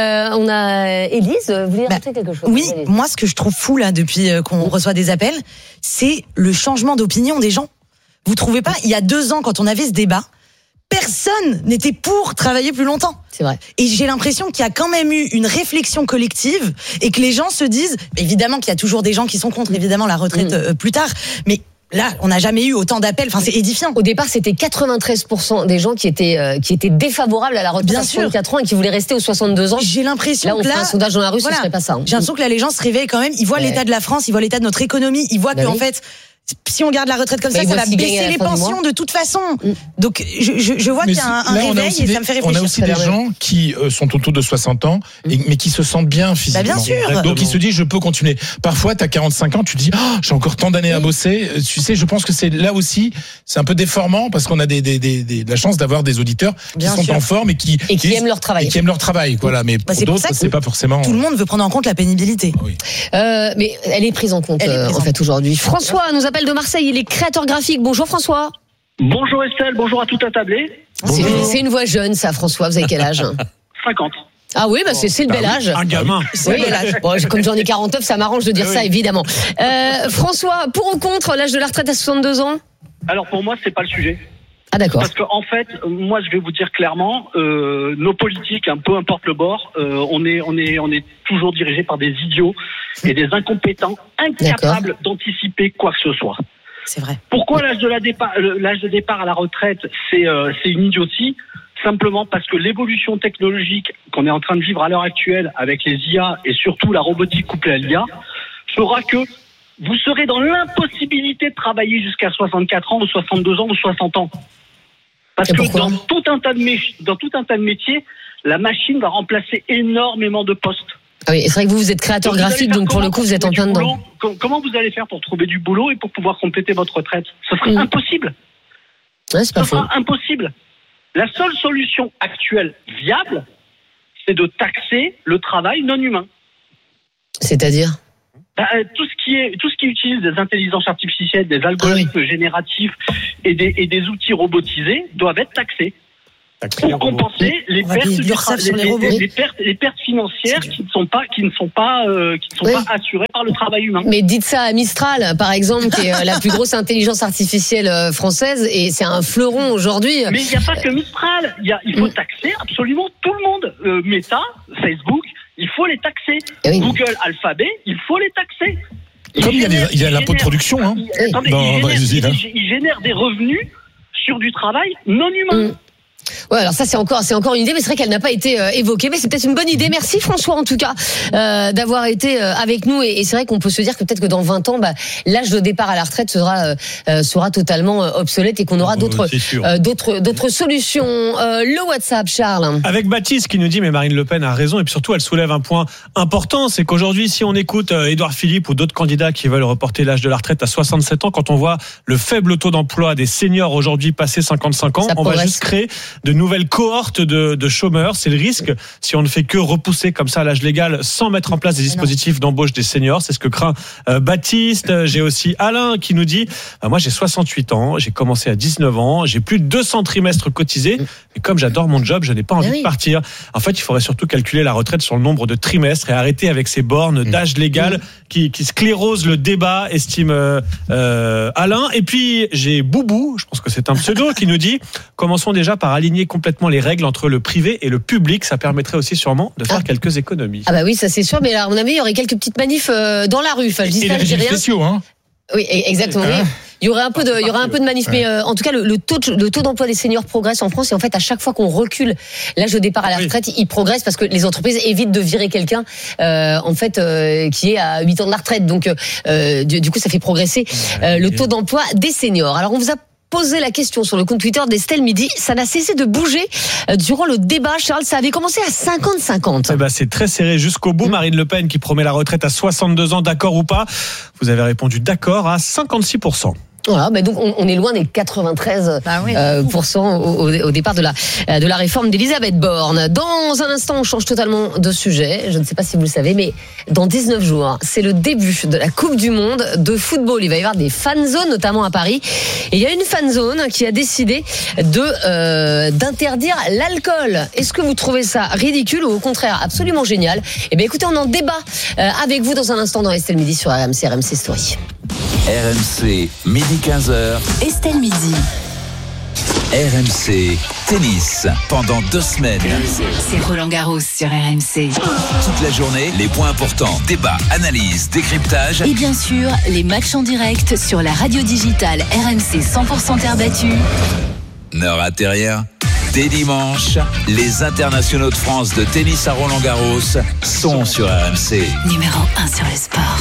On a Élise. Quelque chose, oui, moi ce que je trouve fou là depuis qu'on reçoit des appels, c'est le changement d'opinion des gens. Vous trouvez pas? Il y a 2 ans, quand on avait ce débat, personne n'était pour travailler plus longtemps. C'est vrai. Et j'ai l'impression qu'il y a quand même eu une réflexion collective et que les gens se disent, évidemment qu'il y a toujours des gens qui sont contre évidemment la retraite plus tard, mais là, on n'a jamais eu autant d'appels. Enfin, c'est édifiant. Au départ, c'était 93% des gens qui étaient défavorables à la retraite à 64 ans et qui voulaient rester aux 62 ans. J'ai l'impression là, on fait un sondage dans la rue, ce serait pas ça. J'ai l'impression que là, les gens se réveillent quand même. Ils voient l'état de la France, ils voient l'état de notre économie, ils voient qu'en fait, si on garde la retraite comme ça va baisser les pensions de toute façon. Donc, je vois qu'il y a un réveil et ça me fait réfléchir. On a aussi des gens qui sont autour de 60 ans, mais qui se sentent bien physiquement. Bien sûr. Donc, ils se disent, je peux continuer. Parfois, tu as 45 ans, tu te dis, j'ai encore tant d'années à bosser. Tu sais, je pense que c'est là aussi, c'est un peu déformant parce qu'on a la chance d'avoir des auditeurs qui sont en forme et qui aiment leur travail. Et qui aiment leur travail, voilà. Mais pour d'autres, c'est pas forcément. Tout le monde veut prendre en compte la pénibilité. Mais elle est prise en compte, en fait, aujourd'hui. François nous appelle de Marseille, il est créateur graphique. Bonjour François. Bonjour Estelle, bonjour à toute la tablée. C'est une voix jeune ça, François, vous avez quel âge? 50. Ah oui, c'est le bel âge. Un gamin. C'est le bel âge. Bon, comme j'en ai 49, ça m'arrange de dire ça, évidemment. François, pour ou contre l'âge de la retraite à 62 ans? Alors pour moi, c'est pas le sujet. Ah d'accord. Parce qu'en fait, moi je vais vous dire clairement, nos politiques, peu importe le bord, on est toujours dirigés par des idiots et des incompétents, incapables d'anticiper quoi que ce soit. C'est vrai. Pourquoi l'âge de départ à la retraite, c'est une idiotie? Simplement parce que l'évolution technologique qu'on est en train de vivre à l'heure actuelle avec les IA et surtout la robotique couplée à l'IA fera que vous serez dans l'impossibilité de travailler jusqu'à 64 ans ou 62 ans ou 60 ans. Parce que dans tout un tas de métiers, la machine va remplacer énormément de postes. Ah oui, c'est vrai que vous êtes créateur graphique, donc pour le coup, vous êtes en plein dedans. Comment vous allez faire pour trouver du boulot et pour pouvoir compléter votre retraite? Ce serait impossible. Ouais, c'est pas faux. Impossible. La seule solution actuelle viable, c'est de taxer le travail non humain. C'est-à-dire? Tout ce qui utilise des intelligences artificielles, des algorithmes génératifs et des outils robotisés doivent être taxés. Pour compenser les pertes financières qui ne sont pas assurées par le travail humain. Mais dites ça à Mistral, par exemple, qui est la plus grosse intelligence artificielle française, et c'est un fleuron aujourd'hui. Mais il n'y a pas que Mistral. Il faut taxer absolument tout le monde. Meta, Facebook, il faut les taxer. Google, Alphabet, il faut les taxer. Comme il y a l'impôt de production, hein. Ils génèrent des revenus sur du travail non humain. Ouais, alors ça c'est encore une idée, mais c'est vrai qu'elle n'a pas été évoquée, mais c'est peut-être une bonne idée. Merci François en tout cas d'avoir été avec nous, et c'est vrai qu'on peut se dire que peut-être que dans 20 ans, l'âge de départ à la retraite sera totalement obsolète et qu'on aura d'autres solutions. Le WhatsApp, Charles. Avec Baptiste qui nous dit mais Marine Le Pen a raison, et puis surtout elle soulève un point important, c'est qu'aujourd'hui si on écoute Édouard Philippe ou d'autres candidats qui veulent reporter l'âge de la retraite à 67 ans, quand on voit le faible taux d'emploi des seniors aujourd'hui passé 55 ans, on va juste créer de nouvelle cohorte de chômeurs. C'est le risque si on ne fait que repousser comme ça l'âge légal sans mettre en place des dispositifs d'embauche des seniors. C'est ce que craint Baptiste. J'ai aussi Alain qui nous dit moi j'ai 68 ans, j'ai commencé à 19 ans, j'ai plus de 200 trimestres cotisés, et comme j'adore mon job, je n'ai pas envie de partir. En fait, il faudrait surtout calculer la retraite sur le nombre de trimestres et arrêter avec ces bornes d'âge légal qui sclérosent le débat, estime Alain. Et puis j'ai Boubou, je pense que c'est un pseudo, qui nous dit commençons déjà par aligner complètement les règles entre le privé et le public. Ça permettrait aussi sûrement de faire quelques économies. Ah bah oui, ça c'est sûr, mais là, à mon avis, il y aurait quelques petites manifs dans la rue. Enfin, je dis ça, je dis rien. Spéciaux, hein. Oui, exactement. Oui. Il y aurait un peu de manif, mais en tout cas, le taux d'emploi des seniors progresse en France. Et en fait, à chaque fois qu'on recule l'âge de départ à la retraite, il progresse parce que les entreprises évitent de virer quelqu'un, qui est à 8 ans de la retraite. Donc, du coup, ça fait progresser le taux d'emploi des seniors. Alors, on vous a posé la question sur le compte Twitter d'Estelle Midi. Ça n'a cessé de bouger durant le débat. Charles, ça avait commencé à 50-50. Eh ben, c'est très serré jusqu'au bout. Marine Le Pen qui promet la retraite à 62 ans, d'accord ou pas? Vous avez répondu d'accord à 56%. Voilà, mais donc on est loin des 93% au départ de la réforme d'Elisabeth Borne. Dans un instant, on change totalement de sujet. Je ne sais pas si vous le savez, mais dans 19 jours, c'est le début de la Coupe du Monde de football. Il va y avoir des fan zones, notamment à Paris. Et il y a une fan zone qui a décidé d'interdire l'alcool. Est-ce que vous trouvez ça ridicule ou au contraire absolument génial? Eh bien, écoutez, on en débat avec vous dans un instant dans Estelle Midi sur RMC Story. RMC, midi 15h. Estelle Midi. RMC Tennis, pendant 2 semaines. C'est Roland Garros sur RMC. Toute la journée, les points importants, débats, analyses, décryptage. Et bien sûr, les matchs en direct sur la radio digitale RMC 100% terre battue. Ne ratez rien. Dès dimanche, les internationaux de France de tennis à Roland Garros sont sur RMC. Numéro 1 sur le sport.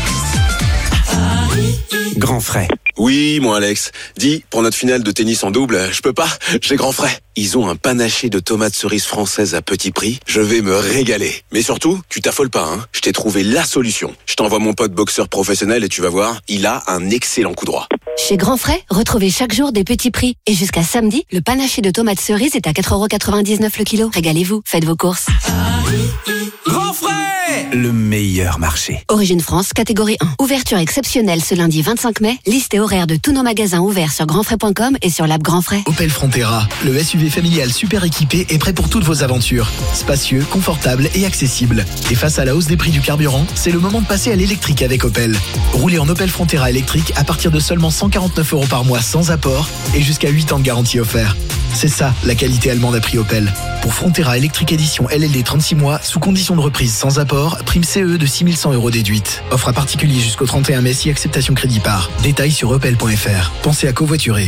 Grand frais. Oui, moi Alex. Dis, pour notre finale de tennis en double, je peux pas, j'ai grand frais. Ils ont un panaché de tomates cerises françaises à petit prix. Je vais me régaler. Mais surtout, tu t'affoles pas, hein. Je t'ai trouvé la solution. Je t'envoie mon pote boxeur professionnel et tu vas voir, il a un excellent coup droit. Chez Grand Frais, retrouvez chaque jour des petits prix. Et jusqu'à samedi, le panaché de tomates cerises est à 4,99€ le kilo. Régalez-vous, faites vos courses. Grand Frais! Le meilleur marché. Origine France, catégorie 1. Ouverture exceptionnelle ce lundi 25 mai. Liste et horaire de tous nos magasins ouverts sur grandfrais.com et sur l'app Grand Frais. Opel Frontera, le SUV familial super équipé est prêt pour toutes vos aventures. Spacieux, confortable et accessible. Et face à la hausse des prix du carburant, c'est le moment de passer à l'électrique avec Opel. Roulez en Opel Frontera électrique à partir de seulement 149€ par mois sans apport et jusqu'à 8 ans de garantie offert. C'est ça, la qualité allemande à prix Opel. Pour Frontera électrique édition LLD 36 mois, sous condition de reprise sans apport, prime CE de 6100€ déduite. Offre à particulier jusqu'au 31 mai si acceptation crédit par. Détails sur opel.fr. Pensez à covoiturer.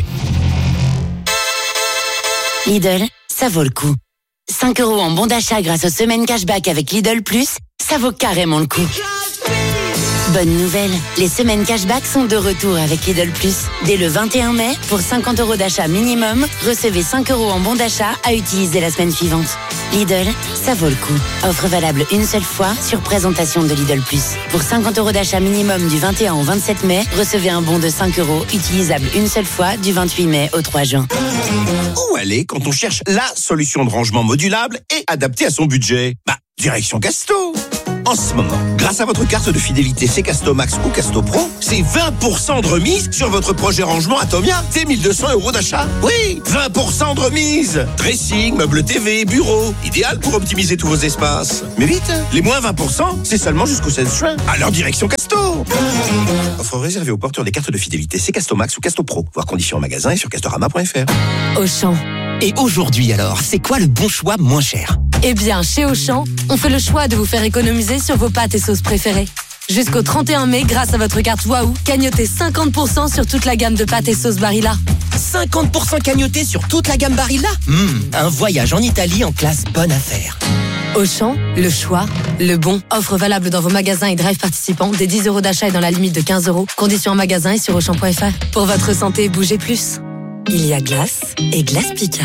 Lidl, ça vaut le coup. 5€ en bon d'achat grâce aux semaines cashback avec Lidl Plus, ça vaut carrément le coup. Bonne nouvelle, les semaines cashback sont de retour avec Lidl Plus. Dès le 21 mai, pour 50€ d'achat minimum, recevez 5€ en bon d'achat à utiliser la semaine suivante. Lidl, ça vaut le coup. Offre valable une seule fois sur présentation de Lidl Plus. Pour 50€ d'achat minimum du 21 au 27 mai, recevez un bon de 5€ utilisable une seule fois du 28 mai au 3 juin. Où aller quand on cherche la solution de rangement modulable et adaptée à son budget? Direction Casto. En ce moment, grâce à votre carte de fidélité C Casto Max ou Casto Pro, c'est 20% de remise sur votre projet rangement Atomia. C'est 1200€ d'achat. Oui, 20% de remise. Dressing, meubles TV, bureau. Idéal pour optimiser tous vos espaces. Mais vite, les moins 20%, c'est seulement jusqu'au 16 juin. Alors direction Casto. Offre réservée aux porteurs des cartes de fidélité C Casto Max ou Casto Pro. Voir conditions en magasin et sur castorama.fr. Auchan. Et aujourd'hui alors, c'est quoi le bon choix moins cher? Eh bien, chez Auchan, on fait le choix de vous faire économiser sur vos pâtes et sauces préférées. Jusqu'au 31 mai, grâce à votre carte Waouh, cagnotez 50% sur toute la gamme de pâtes et sauces Barilla. 50% cagnoté sur toute la gamme Barilla? Un voyage en Italie en classe bonne affaire. Auchan, le choix, le bon. Offre valable dans vos magasins et drive participants. Des 10€ d'achat et dans la limite de 15€. Conditions en magasin et sur Auchan.fr. Pour votre santé, bougez plus. Il y a glace et glace Picard.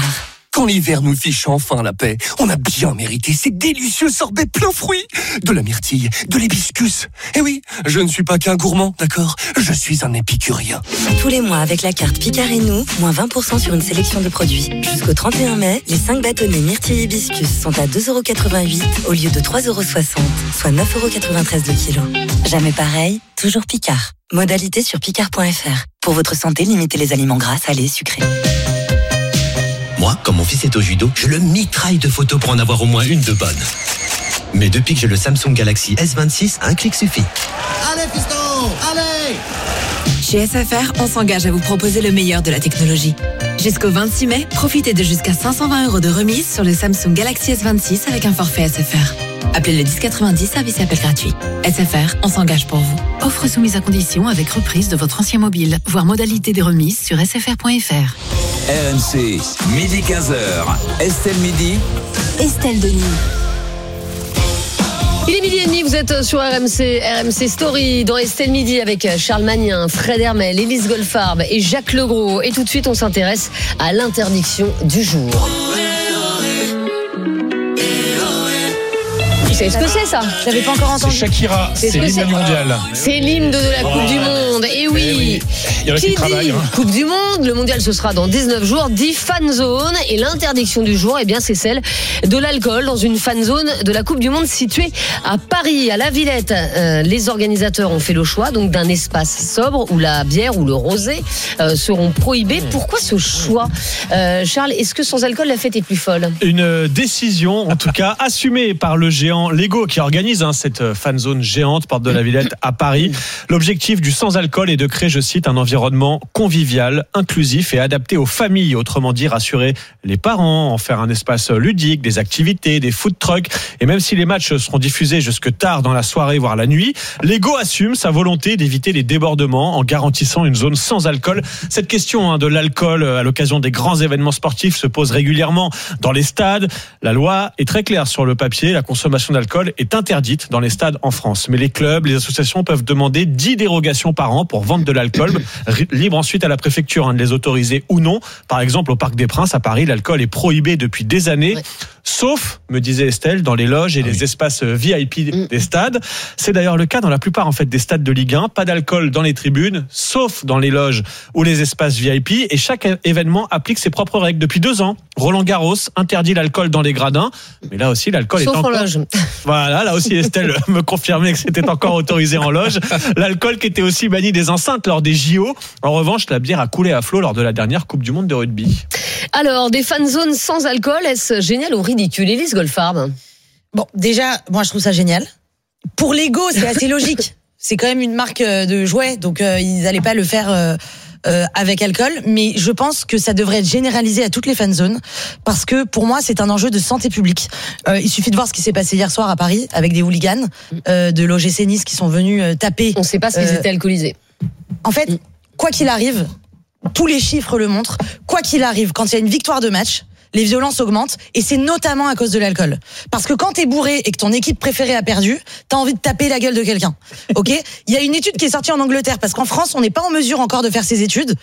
Quand l'hiver nous fiche enfin la paix, on a bien mérité ces délicieux sorbets plein fruits. De la myrtille, de l'hibiscus. Eh oui, je ne suis pas qu'un gourmand, d'accord ? Je suis un épicurien. Tous les mois, avec la carte Picard et nous, moins 20% sur une sélection de produits. Jusqu'au 31 mai, les 5 bâtonnets myrtille hibiscus sont à 2,88€ au lieu de 3,60€, soit 9,93€ le kilo. Jamais pareil, toujours Picard. Modalité sur picard.fr. Pour votre santé, limitez les aliments gras, salés, sucrés. Moi, quand mon fils est au judo, je le mitraille de photos pour en avoir au moins une de bonne. Mais depuis que j'ai le Samsung Galaxy S26, un clic suffit. Allez, fiston, allez! Chez SFR, on s'engage à vous proposer le meilleur de la technologie. Jusqu'au 26 mai, profitez de jusqu'à 520€ de remise sur le Samsung Galaxy S26 avec un forfait SFR. Appelez le 1090, service appel gratuit. SFR, on s'engage pour vous. Offre soumise à condition avec reprise de votre ancien mobile. Voir modalité des remises sur sfr.fr. RMC, midi 15h. Estelle Midi. Estelle Denis. Il est 12h30, vous êtes sur RMC Story dans Estelle Midi avec Charles Magnin, Fred Hermel, Élise Goldfarb et Jacques Legros. Et tout de suite, on s'intéresse à l'interdiction du jour. Vous savez ce que c'est, ça ? J'avais pas encore entendu. C'est Shakira, c'est l'hymne mondial. C'est l'hymne de la Coupe du Monde. Et oui, il y en a qui travaillent. Coupe du Monde, le mondial ce sera dans 19 jours, 10 fan zones. Et l'interdiction du jour, eh bien, c'est celle de l'alcool dans une fan zone de la Coupe du Monde située à Paris, à la Villette. Les organisateurs ont fait le choix donc d'un espace sobre où la bière ou le rosé seront prohibés. Pourquoi ce choix, Charles ? Est-ce que sans alcool, la fête est plus folle ? Une décision, en tout cas, assumée par le géant Lego qui organise cette fan zone géante porte de la Villette à Paris. L'objectif du sans alcool est de créer, je cite, un environnement convivial, inclusif et adapté aux familles. Autrement dit, rassurer les parents, en faire un espace ludique, des activités, des food trucks. Et même si les matchs seront diffusés jusque tard dans la soirée, voire la nuit, Lego assume sa volonté d'éviter les débordements en garantissant une zone sans alcool. Cette question de l'alcool à l'occasion des grands événements sportifs se pose régulièrement dans les stades. La loi est très claire sur le papier. La consommation d'alcool est interdite dans les stades en France. Mais les clubs, les associations peuvent demander 10 dérogations par an pour vendre de l'alcool. Libre ensuite à la préfecture de les autoriser ou non. Par exemple, au Parc des Princes à Paris, l'alcool est prohibé depuis des années. Ouais. Sauf, me disait Estelle, dans les loges et les espaces VIP des stades. C'est d'ailleurs le cas dans la plupart des stades de Ligue 1. Pas d'alcool dans les tribunes, sauf dans les loges ou les espaces VIP. Et chaque événement applique ses propres règles. Depuis 2 ans, Roland-Garros interdit l'alcool dans les gradins. Mais là aussi, l'alcool sauf est encore... en loge. Voilà, là aussi Estelle me confirmait que c'était encore autorisé en loge. L'alcool qui était aussi banni des enceintes lors des JO. En revanche, la bière a coulé à flot lors de la dernière Coupe du Monde de rugby. Alors, des fan zones sans alcool, est-ce génial ou ridicule ? Élise Goldfarb. Bon, déjà, moi je trouve ça génial. Pour Lego, c'est assez logique. C'est quand même une marque de jouets, donc ils n'allaient pas le faire avec alcool. Mais je pense que ça devrait être généralisé à toutes les fan zones, parce que pour moi, c'est un enjeu de santé publique. Il suffit de voir ce qui s'est passé hier soir à Paris avec des hooligans de l'OGC Nice qui sont venus taper. On ne sait pas s'ils étaient alcoolisés. En fait, quoi qu'il arrive, tous les chiffres le montrent. Quoi qu'il arrive, quand il y a une victoire de match, les violences augmentent, et c'est notamment à cause de l'alcool. Parce que quand t'es bourré et que ton équipe préférée a perdu, t'as envie de taper la gueule de quelqu'un. Ok ? Il y a une étude qui est sortie en Angleterre, parce qu'en France, on n'est pas en mesure encore de faire ces études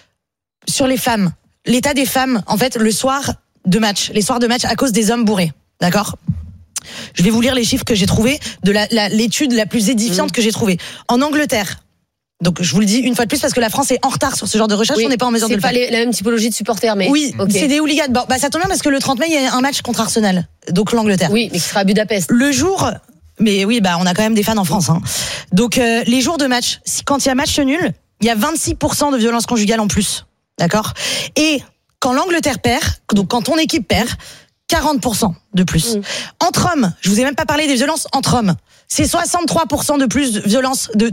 sur les femmes. L'état des femmes, en fait, les soirs de match à cause des hommes bourrés. D'accord ? Je vais vous lire les chiffres que j'ai trouvés de l'étude la plus édifiante que j'ai trouvée. En Angleterre, donc je vous le dis une fois de plus parce que la France est en retard sur ce genre de recherche, on n'est pas en mesure de le faire. C'est pas la même typologie de supporters, mais oui, c'est des hooligans. Bon, ça tombe bien parce que le 30 mai il y a un match contre Arsenal, donc l'Angleterre. Oui, mais qui sera à Budapest. Le jour, mais oui, on a quand même des fans en France. Donc les jours de match, quand il y a match nul, il y a 26% de violence conjugale en plus, d'accord ? Et quand l'Angleterre perd, donc quand ton équipe perd, 40% de plus. Entre hommes, je vous ai même pas parlé des violences entre hommes. C'est 63% de plus de violences de